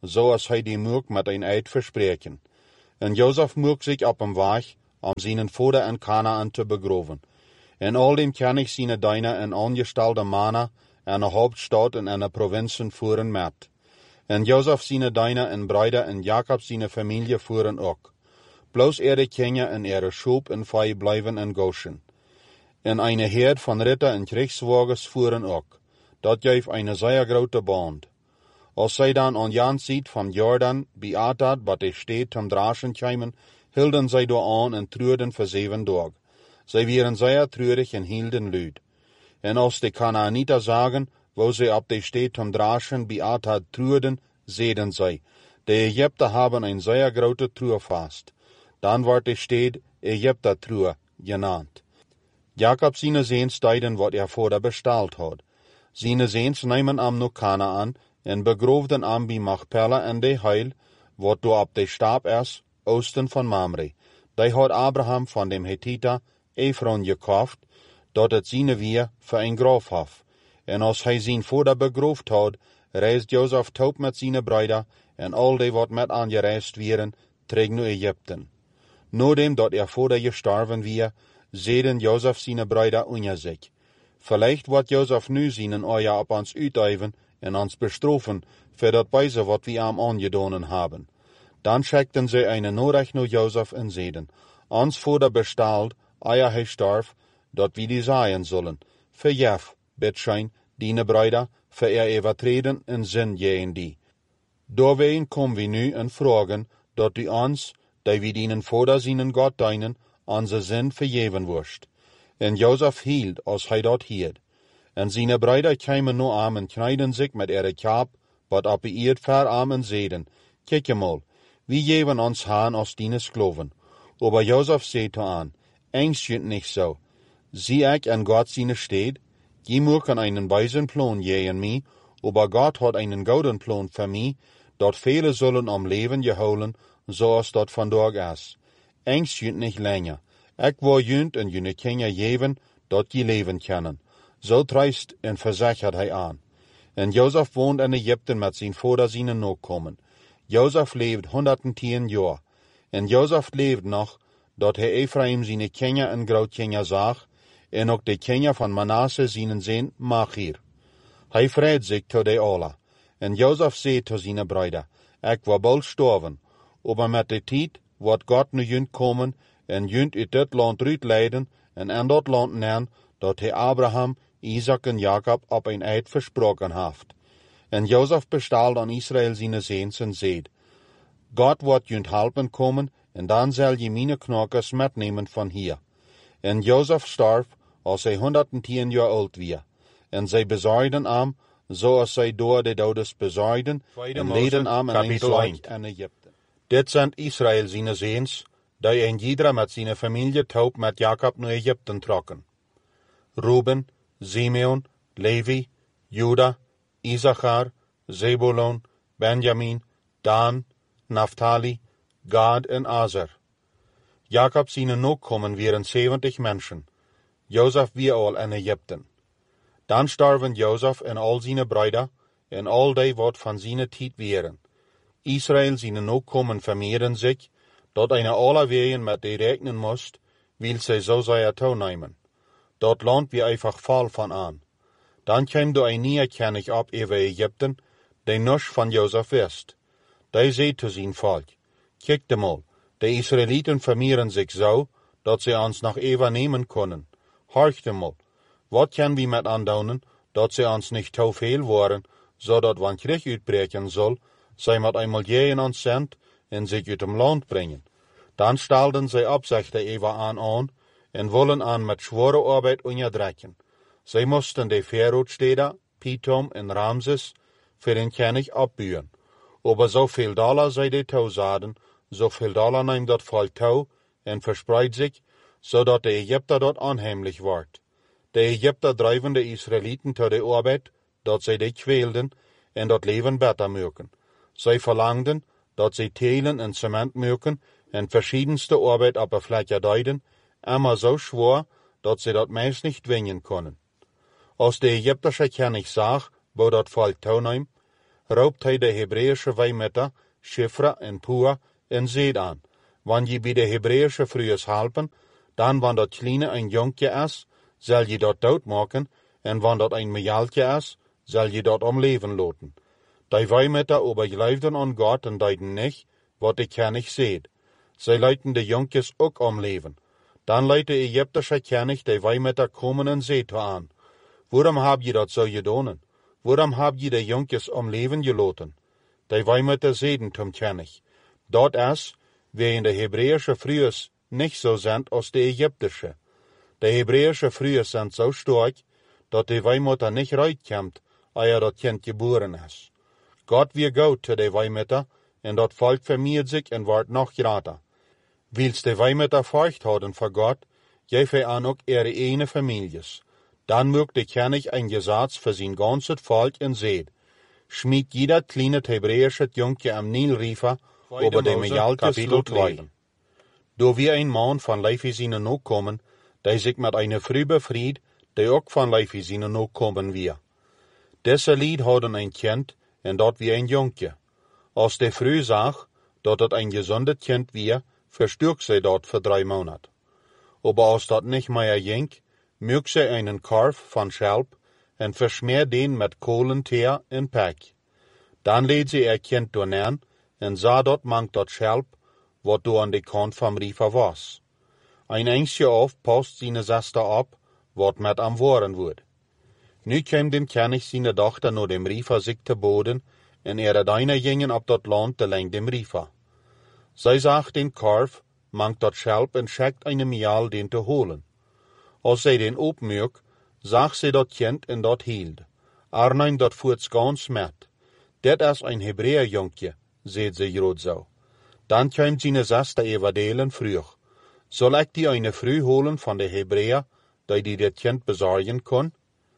zoals hij die moek met een eid verspreken. En Jozef moek zich op hem weg, om zijn vader in Kanaan te begroven. En al dem kan ik zijn dijnen en aangestalde mannen en de hoofdstad en de provincie voeren met. En Jozef zijn dijnen en bruiden en Jacob zijn familie voeren ook. Bloos kinderen en schoop en vee blijven in Goshen. En een herd van ritter en krijgswagens voeren ook. Dat geeft een zeer grote band. Als zij dan aan Jan ziet van Jordan, bij Atad, wat de steed ten draschen kwamen, hielden zij door aan en treurden voor 7 dagen. Zij waren zeer treurig en hielden luid. En als de Kanaanieten zagen, wo zij op de steed ten draschen bij Atad treurden, zeiden zij, de Egypten hebben een zeer grote treurvast. Dan wordt de steed Egypte treur genaamd. Jacob zijn zeens deiden wat vader besteld had. Zijn zeens nemen hem naar Kanaan en begroefden hem bij Machpelah en de Heil, wat door op de stap is, oosten van Mamre. Die had Abraham van dem Hethiter Ephron gekocht, dat het zijn weer voor een graf had. En als hij zijn vader begroefd had, reisde Jozef top met zijn bruiden en al die wat met aangereisd waren, terug naar Egypte. Nadat dat vader gestorven weer, zeiden Jozef zijn bruiden onder zich. Vielleicht wordt Jozef nu zijn oor op ons uituiven en ons bestraffen voor dat wijze wat we hem aangedaan hebben. Dan schickten ze een nodig naar Jozef en zeiden, ons vader besteld, eer hij starf, dat we die zaaien zullen. Verjef, bitschein, diene bruiden, voor overtreden en zin jeen die. Doorween komen we nu en vragen, dat u ons, die we dienen vader zijn God dienen, onze zin vergeven worst. En Jozef hield als hij dat hield. En zijn bruiden kwamen naar hem en knijden zich met ihre kaap, wat op de eerd ver hem en zeiden, kijk eenmaal, wie geven ons haan als diene skloven. Aber Jozef zei te aan, engst je niet zo. Zie ik en God zijn steed, je moeken einen wijzen plan je en mij, aber God had einen gouden plan voor mij, dat velen zullen om leven gehouden, zoals dat vandaag is. Engst je niet langer. Ik wil junt en jullie kinderen geven, dat je leven kunnen. Zo treist en verzekerd hij aan. En Jozef woont in Egypte met zijn vader zijn nakomen. Jozef leeft 110 jaar. En Jozef leeft nog, dat hij Ephraim zijn kinderen en grootkinderen zag, en ook de kinderen van Manasse zijn zin Machir. Hij vreed zich tot de alle. En Jozef zei tot zijn bruiden, ik wil bol sterven, aber met de tijd wordt God nu junt komen, en junt uit dit land uitleiden, en in dat land nemen, dat hij Abraham, Isaac en Jacob op een eid versproken heeft. En Jozef bestelde aan Israël zijn zeens en zeid, God wordt junt helpen komen, en dan zal je mijn knokkers metnemen van hier. En Jozef starf, als hij 110 jaar oud was. En zij bezorgden hem, zoals zij door de dodes bezorgden, en leden hem in een land in Egypte. Dit zijn Israël zijn zeens, die een ieder met zijn familie top met Jacob naar Egypte trokken. Ruben, Simeon, Levi, Juda, Issachar, Zebulon, Benjamin, Dan, Naphtali, Gad en Aser. Jacob zijn nakomen waren 70 mensen. Jozef was al in Egypte. Dan starven Jozef en al zijn bruiden, en al die wat van zijn tijd waren. Israël zijn nakomen vermeerderen zich, dat een alle wegen met die rekenen moest, wil zij zo zeer toenemen. Dat land wie einfach vol van aan. Dan kwam er een nieuwe kennis op over Egypte, die nog van Jozef wist. Die zei te zijn volk, kijk de mal, de Israëlieten vermeerderen zich zo, dat ze ons nog even nemen kunnen. Horch de mal, wat kan we met aandoen, dat ze ons niet te veel worden, zodat wanneer krieg uitbreken zal, zij met eenmaal in ons zend en zich uit hem land brengen. Dan stelden zij opzichten even aan, en willen aan met zware arbeid onderdrukken. Zij moesten de Verootsteden, Pithom en Ramses voor een kennis opbouwen. Aber zoveel dollar zij de touw zaden, zoveel dollar neemt dat volk touw en verspreidt zich, zodat de Egypter dat onheimlich wordt. De Egypter drijven de Israëlieten tot de arbeid, dat zij die kwelden en dat leven beter maken. Zij verlangden dat zij telen en cement maken en verschiedenste arbeid op een vlekje duiden, maar zo zwaar dat zij dat meest niet dwingen konden. Als de Egyptische kennis zag, wo dat volk toeneemt, roopt hij de Hebreeuwse wijmetter, Shifra en Pua en zeet aan, wanneer je bij de Hebreeuwse vrouwers helpen, dan wanneer dat kleine een jonkje is, zal je dat doodmaken, en wanneer dat een mejaltje is, zal je dat om leven laten. Die wijmetter overleefden aan God en deden niet wat de koning zeed. Zij lieten de jonkjes ook omleven. Dan leidt de Egyptische koning de wijmetter komen en zeet aan: waarom heb je dat zo gedaan? Waarom heb je de jonkjes omleven gelaten? De wijmetter zeiden tom koning: dat is, wegen de Hebreeuwse vrouwers niet zo zijn als de Egyptische. De Hebreeuwse vrouwers zijn zo sterk, dat de wijmetter niet uitkomt, eer dat kind geboren is. God weer goed te de wijmetter, en dat volk vermeert zich en wordt nog groter. Wils de wijmetter furcht hadden voor God, geeft hij aan ook ihre ene families. Dan moet de koning een gezats voor zijn ganse volk en zeed: schmied jeder kleine Hebreeuwse jonkje am Nilriver over de mejaltjes lot leven. Door wie een man van Levi zijn ook komen, die zich met een vrouw bevried, die ook van Levi zijn ook komen weer. Deze lied hadden een kind, en dat wie een jonkje. Als de vrouw zag dat het een gezonde kind weer, versturk zij dat voor 3 maanden. Maar als dat niet meer ging, maak zij een korf van schelp en versmeer den met kolenteer en pek. Dan leed zij haar kind doornaan en zag dat mank dat schelp, wat door aan de kant van Riva was. Een eindje af past zijn zuster op, wat met am worden wordt. Nu kwam den koning zijn dochter naar dem Riva zich te boden, en ihre dijnen gingen op dat land te lang dem Riva. Zij zag den korf, mank dat schelp en schickt een mial den te holen. Als zij den opmerk, zag zij dat kind en dat hield. Arneem dat voets gans met. Dit is een Hebreeër jonkje, zei ze groot zo. Dan kwam zijn zuster everdelen vroeg: zal ik die een vrouw holen van de Hebreeër, die dit kind bezorgen kon?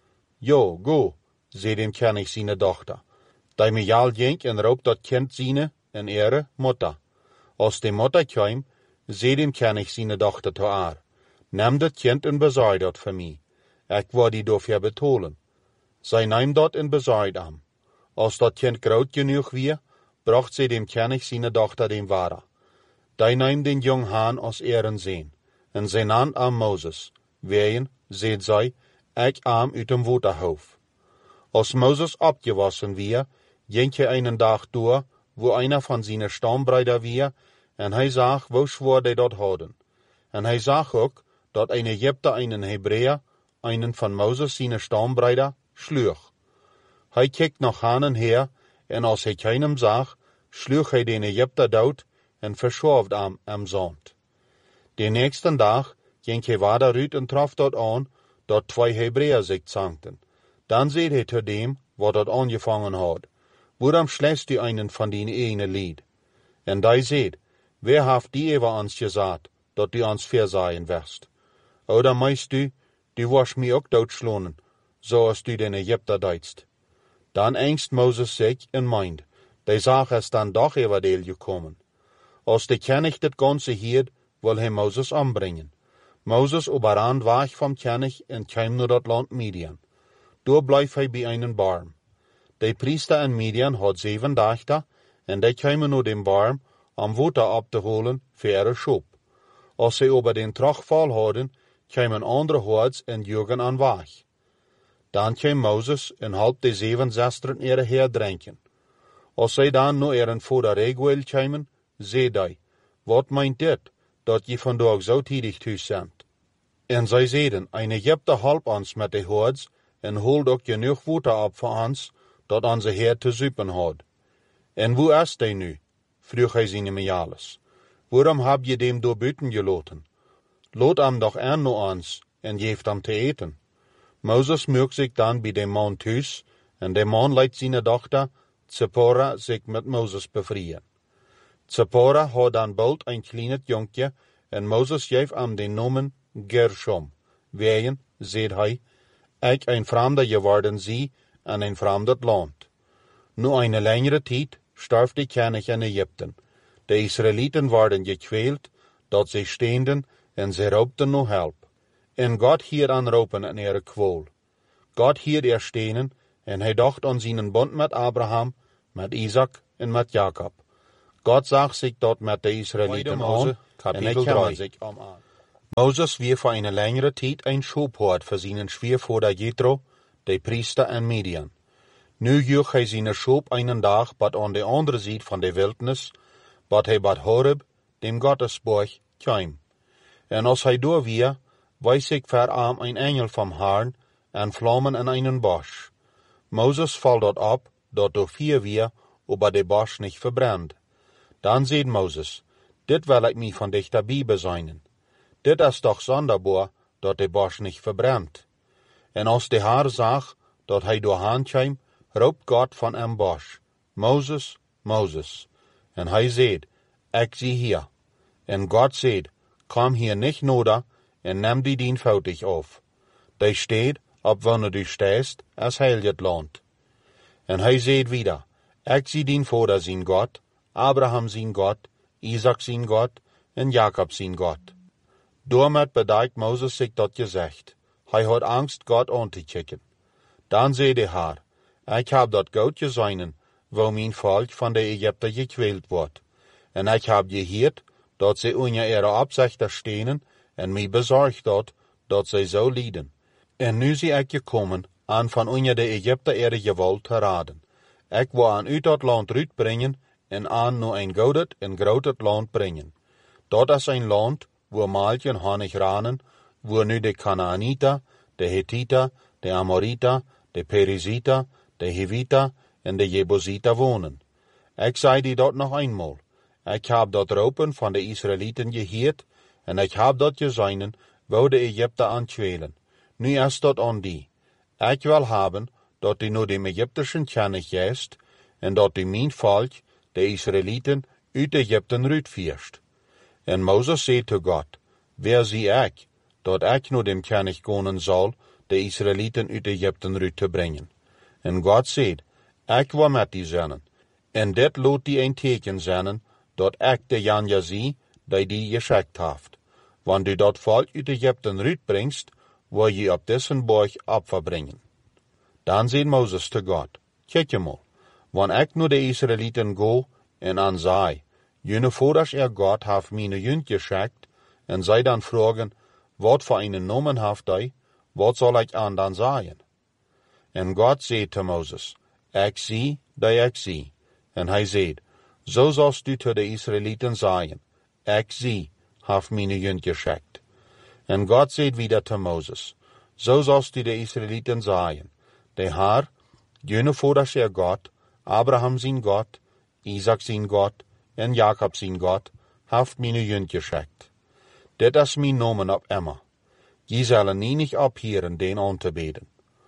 Jo, go, zei den koning zijn dochter. Die mial ging en roep dat kind zijn en ihre moeder. Als de moeder kwam, zei den koning zijn dochter te haar: neem dat kind en bezorg dat voor mij. Ik wil die dafür betalen. Zij nam dat en bezorgde hem. Als dat kind groot genoeg weer, bracht zij dem koning zijn dochter den vader. Die nam den jong haan als ihren zoon, en zij nam aan Mozes, wegen, zei zij, ik am uit dem waterhoofd. Als Mozes opgewassen weer, ging hij een dag door, wo einer van zijn stambruider weer, en hij zag hoe zwaar die dat hadden. En hij zag ook, dat een Egypter een Hebreeër, einen van Mozes zijn stambruider, sloeg. Hij keek nog aan en her, en als hij keinem zag, sloeg hij den Egypter dood en verschoofd hem am zand. De nächsten dag ging hij verder uit en trof dat aan, dat 2 Hebreeër zich zankten. Dan zei hij te dem, wat dat aangevangen had: waarom schläst u einen van die ene lied? En die zei: wer heeft die over ons gezegd, dat u ons verzaaien wirst? Oder meist du was mij ook doodslonen, zoals du den Egypter deedst. Dan angst Mozes zich en meint, die zaak is dan doch everdeel gekomen. Als de koning dit ganze hield, wil hij Mozes ombrengen. Mozes overrand weg van koning en kwam naar dat land Midian. Daar bleef hij bij een barm. De priester in Midian had 7 dagen, en die kwamen naar den barm om water op te holen voor ihre schop. Als zij over den terugval hadden, kwamen andere hordes en joegen aan weg. Dan kwam Mozes en hielp de 7 zusteren ihre heer drinken. Als zij dan naar ihren vader Reguel kwamen, zei hij: wat meint dit, dat je vandaag zo tidig thuis bent? En zij zeiden: een Egypter helpt ons met de hordes en holt ook genoeg water op voor ons, dat onze heer te zuipen had. En hoe is hij nu? vroeg hij zijn mejales. Waarom heb je dem door buiten gelaten? Laat hem doch aan naar ons en geeft hem te eten. Mozes maakt zich dan bij de man thuis, en de man leidt zijn dochter, Zipporah, zich met Mozes bevrijen. Zipporah had dan bald een klein jonkje, en Mozes geeft hem de namen Gershom. Wegen, zei hij, ik een vreemde geworden zie en een vreemd land. Na een langere tijd stierf de koning in Egypten. De Israëlieten werden gekweld, dat zij steenden en zij roepten naar hulp. En God hield aan roepen in ihre kwaal. God hield er stenen, en hij dacht aan zijn bond met Abraham, met Isaac en met Jacob. God zag zich dort met de Israëlieten aan, en ik heb zich aan. Moses weer voor een langere tijd een schoophoord voor zijn schwieervader Jethro, de priester en Midian. Nu joeg hij zijn schoop een dag, bad aan de andere zijde van de wildernis, bad hij bad Horeb, dem Gottesborg, kwam. En als hij door weer, wees ik ver aan een engel van Herrn en vlammen in een bosch. Moses valt dort op, dat door 4 weer, aber de bosch niet verbrandt. Dan zei Moses, dit wil ik mij van dichterbij bezijnen. Dit is toch zonderbaar, dat de bosch niet verbrandt. En als de Heer zag, dat hij doorheen kwam, roept God van een bosch, Moses, Moses. En hij zei, ik zie hier. En God zei, kom hier niet nodig en neem die dienvoudig af. Die steed, op wanneer du stehst, als heilig land. En hij zei wieder, ik zie dien vader zijn God, Abraham zijn God, Isaac zijn God en Jacob zijn God. Daarmee bedacht Moses zich dat gezegd. Hij had angst God aan te kijken. Dan zei de Heer, ik heb dat goud gezien, waar mijn volk van de Egypten gekweld wordt. En ik heb gehoord dat ze onder ihre opzichten stenen en mij bezorgd dat zij zo lijden. En nu zie ik gekomen aan van onder de Egypten ihre geweld te raden. Ik wil aan uit dat land uitbrengen en aan naar een gouden en groot land brengen. Dat is een land waar melk en honig ranen, waar nu de Canaanita, de Hittita, de Amorita, de Perizita, de Hivita en de Jebusita wonen. Ik zei die dat nog eenmaal. Ik heb dat roepen van de Israëlieten gehoord en ik heb dat gezien, waar de Egypten aan kwelen. Nu is dat aan die. Ik wil hebben dat die nu de Egyptischen kennis geest en dat die mijn volk, de Israëlieten, uit Egypten uitvierst. En Moses zei te God, wer zie ik, dat ik nu dem kennis konen zal, de Israëlieten uit Egypten uit te brengen. En God zei, ik wil met die zijn. En dit laat die een teken zijn, dat ik de Janja zie, die geschikt heeft. Want du dat volk uit Egypten uitbrengt, wil je op deze borg opverbrengen. Dan zei Moses te God, kijk je mal, wanneer ik nu de Israëlieten go en aan zei, jullie vaders God heeft mijn junt geschikt, en zij dan vragen, wat voor een namen heeft hij, wat zal ik aan dan zeggen? En God zei te Moses, ik zie dat ik zie. En hij zei, zo zalst u te de Israëlieten zeggen, ik zie, heeft mijn junt geschikt. En God zei wieder te Moses, zo zalst u de Israëlieten zeggen, de Heer, jullie vaders God, Abraham zijn God, Isaac zijn God, en Jacob zijn God, heeft mijn junt geschikt. Dit is mijn namen op immer. Je zullen niet ophieren den aan te beden.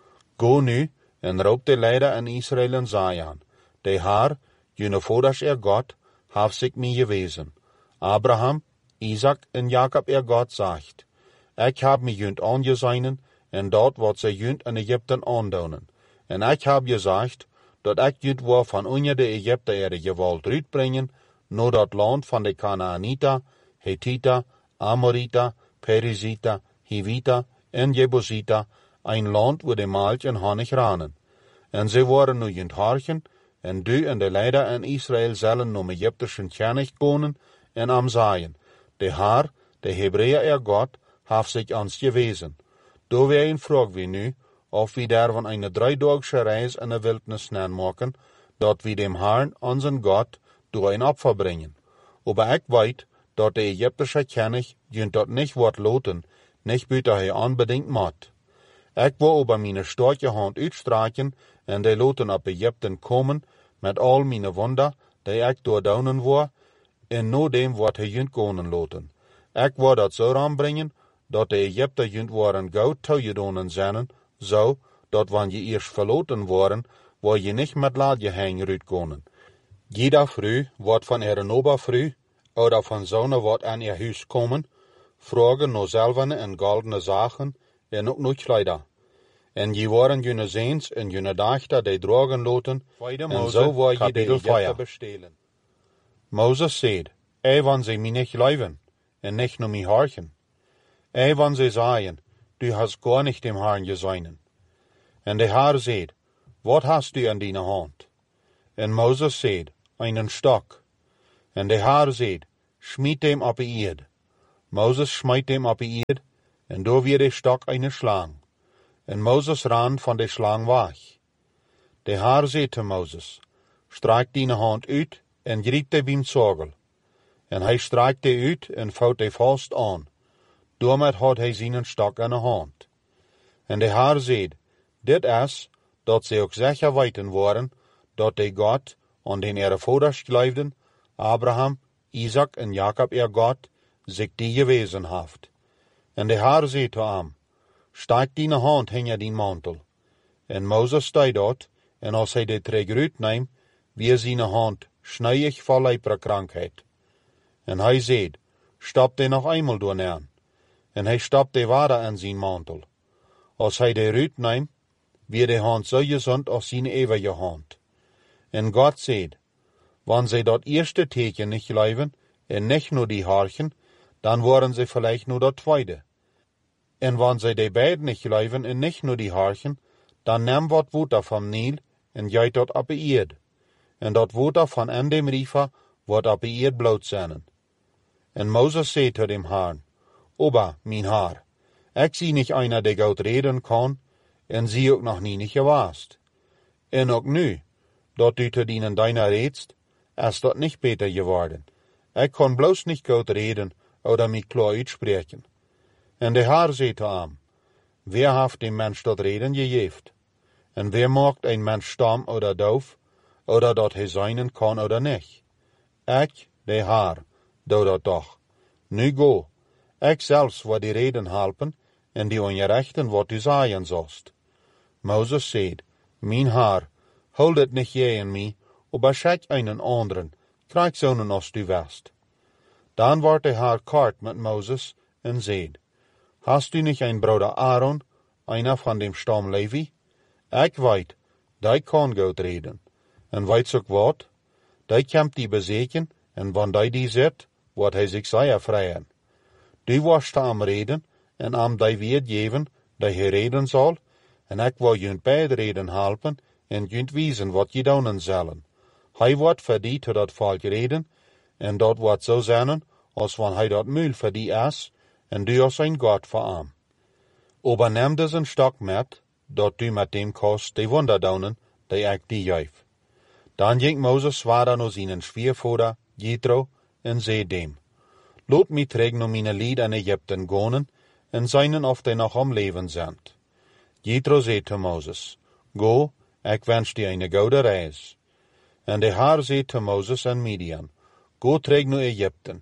Go nu en roep de leider in Israël en zeggen, de Heer, jullie vaders God, heeft zich mij gewezen. Abraham, Isaac en Jacob God zegt, ik heb mij junt aangezien en dat wat zij junt in Egypten aandoen. En ik heb gezegd, dat ik junt wil van onder de Egypten ihre geweld uitbrengen, naar dat land van de Canaanita, Hittita, Amorita, Perizita, Hivita en Jebusita, een land waar de melk en honig ranen. En ze worden nu junt harken, en du en de leider in Israël zullen naar Egyptischen kennis komen en am zeggen, de Heer, de Hebreeën God, heeft zich ons gewezen. Door wij vragen we nu, of we daarvan een 3-daagse reis in de wildernis maken, dat we dem Herrn, onze God, door een opfer brengen. Maar ik weet, dat de Egyptische kennis junt dat niet wordt laten, niet buiten hij aanbedingt moet. Ik wil over mijn sterke hand uitstrekken en de laten op Egypten komen, met al mijn wonder, die ik doordouwen wil, en no dem wordt hij junt konen laten. Ik wil dat zo aanbrengen, dat de Egypten junt worden goud toegedonen zijn, zo, dat wanneer je eerst verloten worden, wil je niet met laadje heen uitkomen. Jeder vrouw wordt van ihre nobervrouw, oder van zonen wordt aan ihr huis komen, vragen naar zilverne en goldene zaken, en ook naar kleider. En je worden jullie zeens en jullie dachten die dragen laten, en zo wil je de Egypten bestelen. Moses zei, wanneer ze mij niet geloven, en niet naar mij harken. Wanneer ze zeggen, du hast gar nicht dem Herrn gezien. En de Heer zei, wat hast du in die hand? En Moses zeed, einen stok. En de Heer zeed, schmiet hem op de eerd. Moses smijt hem op de eerd, en door weer de stok eine slang. En Moses ran van de slang weg. De Heer zei te Moses, strijk dine hand uit en griep de biemzorgel. En hij strijkte uit en vouwt de vast aan. Daarmee had hij zijn stok in de hand. En de Heer zei, dit is, dat ze ook zeker weten worden, dat de God aan den ihre vaders geloofden, Abraham, Isaac en Jacob God, zich die gewezen heeft. En de Heer zei te hem, steek dine hand in dien mantel. En Moses stond dat, en als hij de trek uitneemt, wie zijn hand snijdig van lepra-krankheid. En hij zei, stap de nog eenmaal door neer. En hij stapte water in zijn mantel. Als hij de uitneemt, wie de hand zo gezond als zijn eeuwige hand. En God zei, wanneer zij dat eerste teken niet geloven, en niet nur die haarchen, dan worden ze vielleicht nur dat tweede. En wanneer zij de beiden niet geloven, en niet nur die haarchen, dan neem wat water van Nil, en giet dat op de eerd. En dat water van in dem riva wordt op de eerd bloot zijn. En Moses zei tot dem Herrn, Oba, mijn Heer, ik zie niet einer die goed reden kan, en zie ook nog niet gewaast. En ook nu, dat u te dienen deiner redst, is dat niet beter geworden. Ik kan bloos niet goed reden, oder mij klaar uitspreken. En de Heer zei te hem, wie heeft dem mens dat reden gegeven? En wie maakt een mens stam oder doof, oder dat hij zijn kan oder niet? Ik, de Heer, doe dat toch. Nu go, ik zelfs word die reden helpen, en die ongerechten wat u zeggen zost. Moses zei, mijn Heer, hold het niet jij en mij, aber schik einen anderen, krijg zonen als u west. Dan werd de Heer kort met Moses en zei, hast u niet een broeder Aaron, einer van dem stam Levi? Ik weet, die kan goed reden. En weet ook wat? Die komt die bezeken, en wanneer die zit, wordt hij zich zeer vrijen. Die was te am reden, en am die weet geven, die hij reden zal, en ik wil jullie beide reden helpen, en jullie wijzen wat je doen zullen. Hij wordt voor die tot dat volk reden, en dat wordt zo zijn, als wanneer hij dat muil voor die is, en du als een God voor hem. Aber neem dus een stok met, dat du met dem kost die wonder doen, die ik die geef. Dan ging Moses zwaarder naar zijn schwiegervader, Jethro, en zei dem, laat mij terug naar mijn lied in Egypten gaan, en zijn of die nog om leven zijn. Jethro zei te Moses, go, ik wens die een goede reis. En de Heer zei te Moses en Midian, go terug naar Egypten.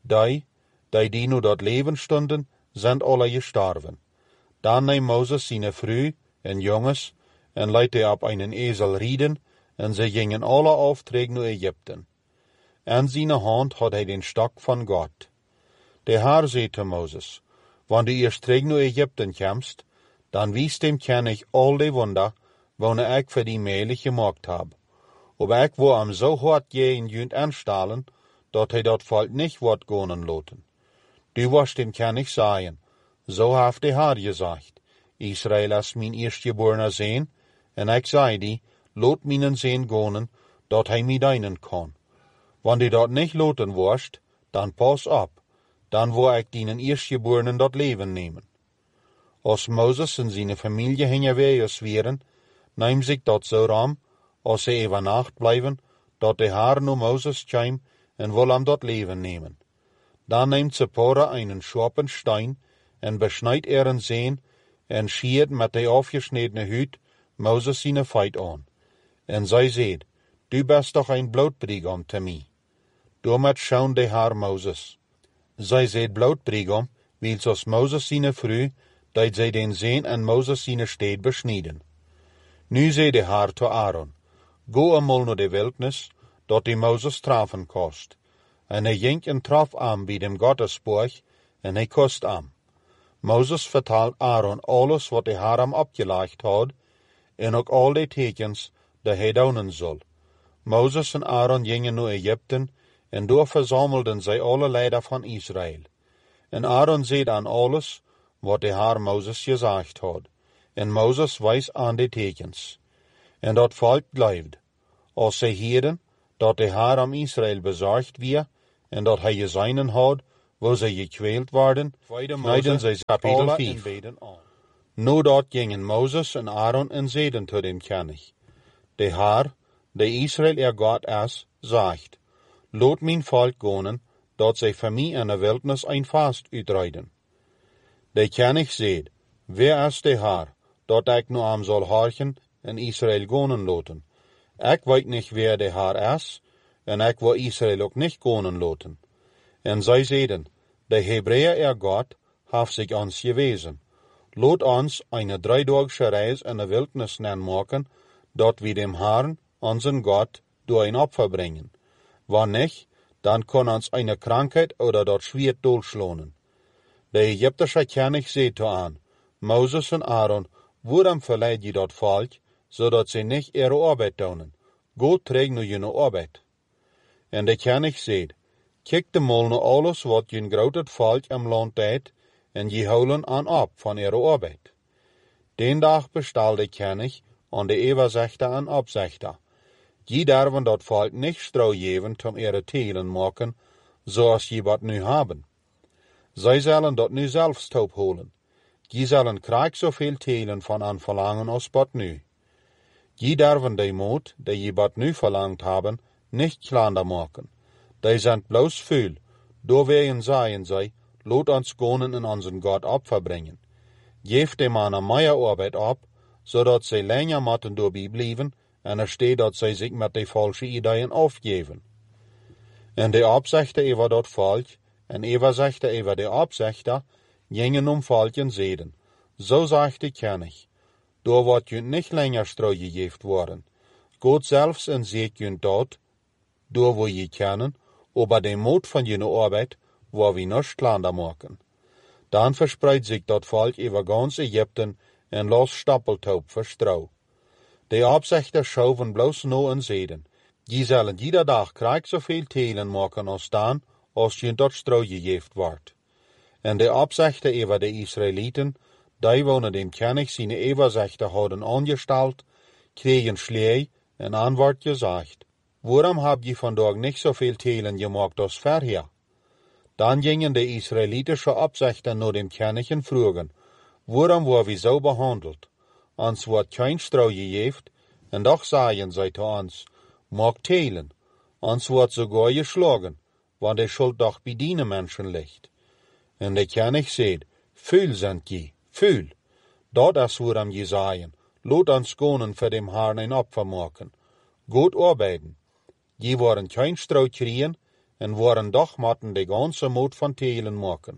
Die nu dat leven stonden, zijn alle gestorven. Dan neemt Moses zijn vrouw en jongens, en leidt die op een ezel rieden, en ze gingen alle af terug naar Egypten. En zijn hand had hij den stok van God. De Heer zei te Moses, wanneer du eerst terug naar Egypten komst, dan wies dem ken ik al die wonder, wanneer ik voor die meilig gemaakt heb. Aber ik wil hem zo hard in junt aanstalen, dat hij dat volk niet wordt gaan laten. Du was dem kan ik zeggen, zo heeft de Heer gezegd, Israël is mijn eerstgeborene zoon, en ik zei die, laat mijn zoon gaan, dat hij mij dienen kan. Wanneer du dat niet laten worst, dan pas op, dan wil ik dienen eerstgeborenen dat leven nemen. Als Moses en zijn familie heen weer zweren, neem zich dat zo ram, als ze even nacht blijven, dat de Heer naar Moses kwam en wil hem dat leven nemen. Dan neemt Zipporah einen scherpen steen en besnijdt een zeen en schiert met de afgesnedene huid Moses zijn feit aan. En zij zei, du bist toch een bloedbrigham te mij. Daarmet schoon de Heer Moses. Zij zei bloedbrigham, weil als Moses zijn vrouw, dat zij den zeen en Moses zijn steed besnijden. Nu zei de Heer te Aaron, go eenmaal naar de wildnis, dat die Moses trafen kost. En hij ging en traf aan bij dem Gottesborg, en hij kost aan. Moses vertelt Aaron alles wat de Heer hem opgelegd had, en ook al die tekens dat hij doen zal. Moses en Aaron gingen naar Egypten, en daar verzamelden zij alle leider van Israël. En Aaron zei aan alles wat de Heer Moses gezegd had. En Moses wijst aan de tekens. En dat volk blijft. als zij hielden dat de Heer aan Israël bezorgd weer en dat hij gezeinen had, waar zij gekweeld worden, knijden zij kapitel 5. Nadat gingen Mozes en Aaron en zeiden tot dem König: De Heer, de Israël God is, zegt: Laat mijn volk gaan, dat zij voor mij in de wildnis een vast uitrijden. De König zei: Wer is de Heer, dat ik nu aan zal horchen en Israël gaan laten? Ik weet niet wer de Heer is, en ik wil Israël ook niet gaan laten. En zij zeiden: De Hebreeën God heeft zich ons gewezen. Laat ons een 3-daagse reis in de wildnis maken, dat we dem Herrn, onze God, door een offer brengen. Wanneer niet, dan kan ons een krankheid oder dat zwiert doorslaan. De Egyptische koning zei toe aan: Mozes en Aaron, waarom verleid je dat volk, zodat ze niet ihre arbeid doen? Go terug naar jullie arbeid. En de koning zei: Kijk de mal naar alles wat je groot volk im land deed, en je houden aan op van ihre arbeid. Den dag bestal de koning aan de overzichter en opzichter: Je durven dat volk niet strouw geven om ihre telen maken, zoals je wat nu hebben. Zij zullen dat nu zelfs opholen. Je zullen krijg zoveel telen van aan verlangen als wat nu. Je durven de moed, die je wat nu verlangt hebben, niet kleiner maken. Die zijn bloos veel. Doorwegen zeiden zij: Laat ons gaan en onze God opfer brengen. Geef de mannen meer arbeid op, zodat zij langer moeten doorbij blijven, en er staat dat zij zich met de valse ideeën afgeven. En de opzichter over dat volk, en overzichter over de opzichter, gingen om volk en zeiden: Zo zegt de koning: Door wordt je niet langer strouw gegeven worden. God zelfs en ziet je dat, door wat je kennen, over de moed van je arbeid, waar we niet kleiner maken. Dan verspreidt zich dat volk over ganz Egypten en los stappeltaup verstrouw. De opzichters schoven bloos na en zeiden: Je zullen ieder dag krijg zoveel telen maken als dan, als je dat strouw gegeven wordt. En de opzichter over de Israëlieten, die wonen dem koning zijn overzichter hadden aangesteld, kregen slee en aan wordt gezegd: Waarom heb je vandaag niet zoveel telen gemaakt als vorher? Dan gingen de Israëlitische opzichter naar dem koning en vroegen: Waarom worden we zo behandeld? Ons wordt geen strouw gegeven, en toch zeiden zij te ons: Maak telen. Ons wordt sogar geslagen, want de schuld toch bij die mensen ligt. En de koning zei: Veel zijn je, veel. Dat is waarom je zeiden: Laat ons gaan voor dem Herrn een opfer maken. Goed arbeiden. Je worden geen strouw krijgen, en worden doch moeten de ganze moed van telen maken.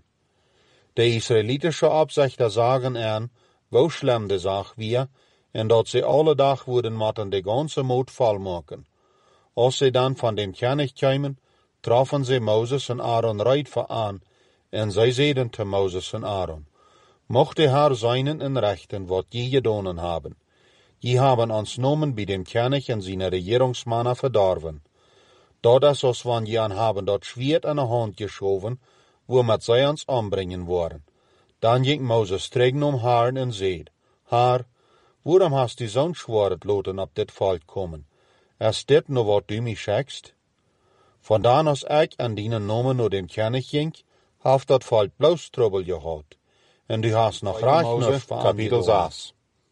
De Israëlitische opzichter zagen aan, hoe schlimm de zaak weer, en dat ze alle dag worden moeten de ganze moed volmaken. Als ze dan van dem koning kwamen, troffen ze Mozes en Aaron recht aan, en zij zeiden te Mozes en Aaron: Mocht de Heer zijnen en rechten wat je gedaan hebben. Je hebben ons namen bij dem koning en zijn regeringsmannen verdorven. Dat is als wanneer je aan hebben dat zwiert in de hand geschoven, waarmee zij ons ombrengen worden. Dan ging Mozes terug naar Herrn en zei: Heer, waarom hast u zo'n zwaard laten op dit volk komen? Is dit nou wat u mij schekst? Vandaan als ik en die namen naar dem koning ging, heeft dat volk bloos trouble gehad. En du hast nog recht nog kapitel 6.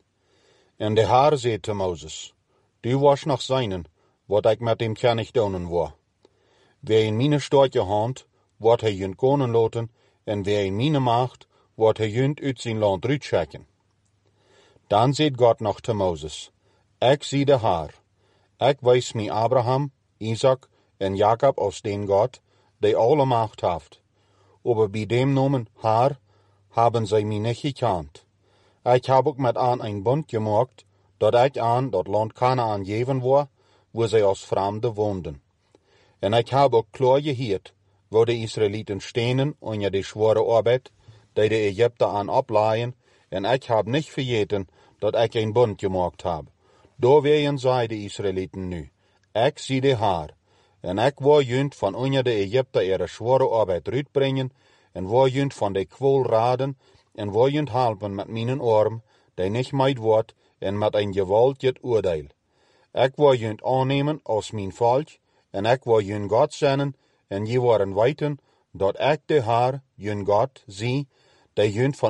En de Heer zei te Mozes: Du was nog zijnen, wat ik met dem koning doen wil. Wie in mijn sterke hand, wordt hij junt konen laten, en wie in mijn macht, wordt hij junt uit zijn land uitschekken. Dan zei God nog te Mozes: Ik zie de Heer. Ik wijs mij Abraham, Isaac en Jacob als den God, die alle macht heeft. Aber bij dem nomen Heer hebben zij mij niet gekend. Ik heb ook met aan een bond gemaakt, dat ik aan dat land Kanaan geven wil, waar zij als vreemden woonden. En ik heb ook klaar gehoord, waar de Israëlieten stenen onder de zware arbeid, die de Egypten aan opleiden, en ik heb niet vergeten dat ik een bond gemaakt heb. Doorwegen zei de Israëlieten nu: Ik zie de Heer, en ik wil junt van onder de Egypten ihre zware arbeid uitbrengen, en wil junt van de kwol raden, en wil junt helpen met mijn arm, die niet meid wordt, en met een gewaltig oordeel. Ik wil jullie aannemen als mijn volk, en ik wil jullie God zijn, en je worden weten dat ik de Heer, jullie God, zie, die jullie van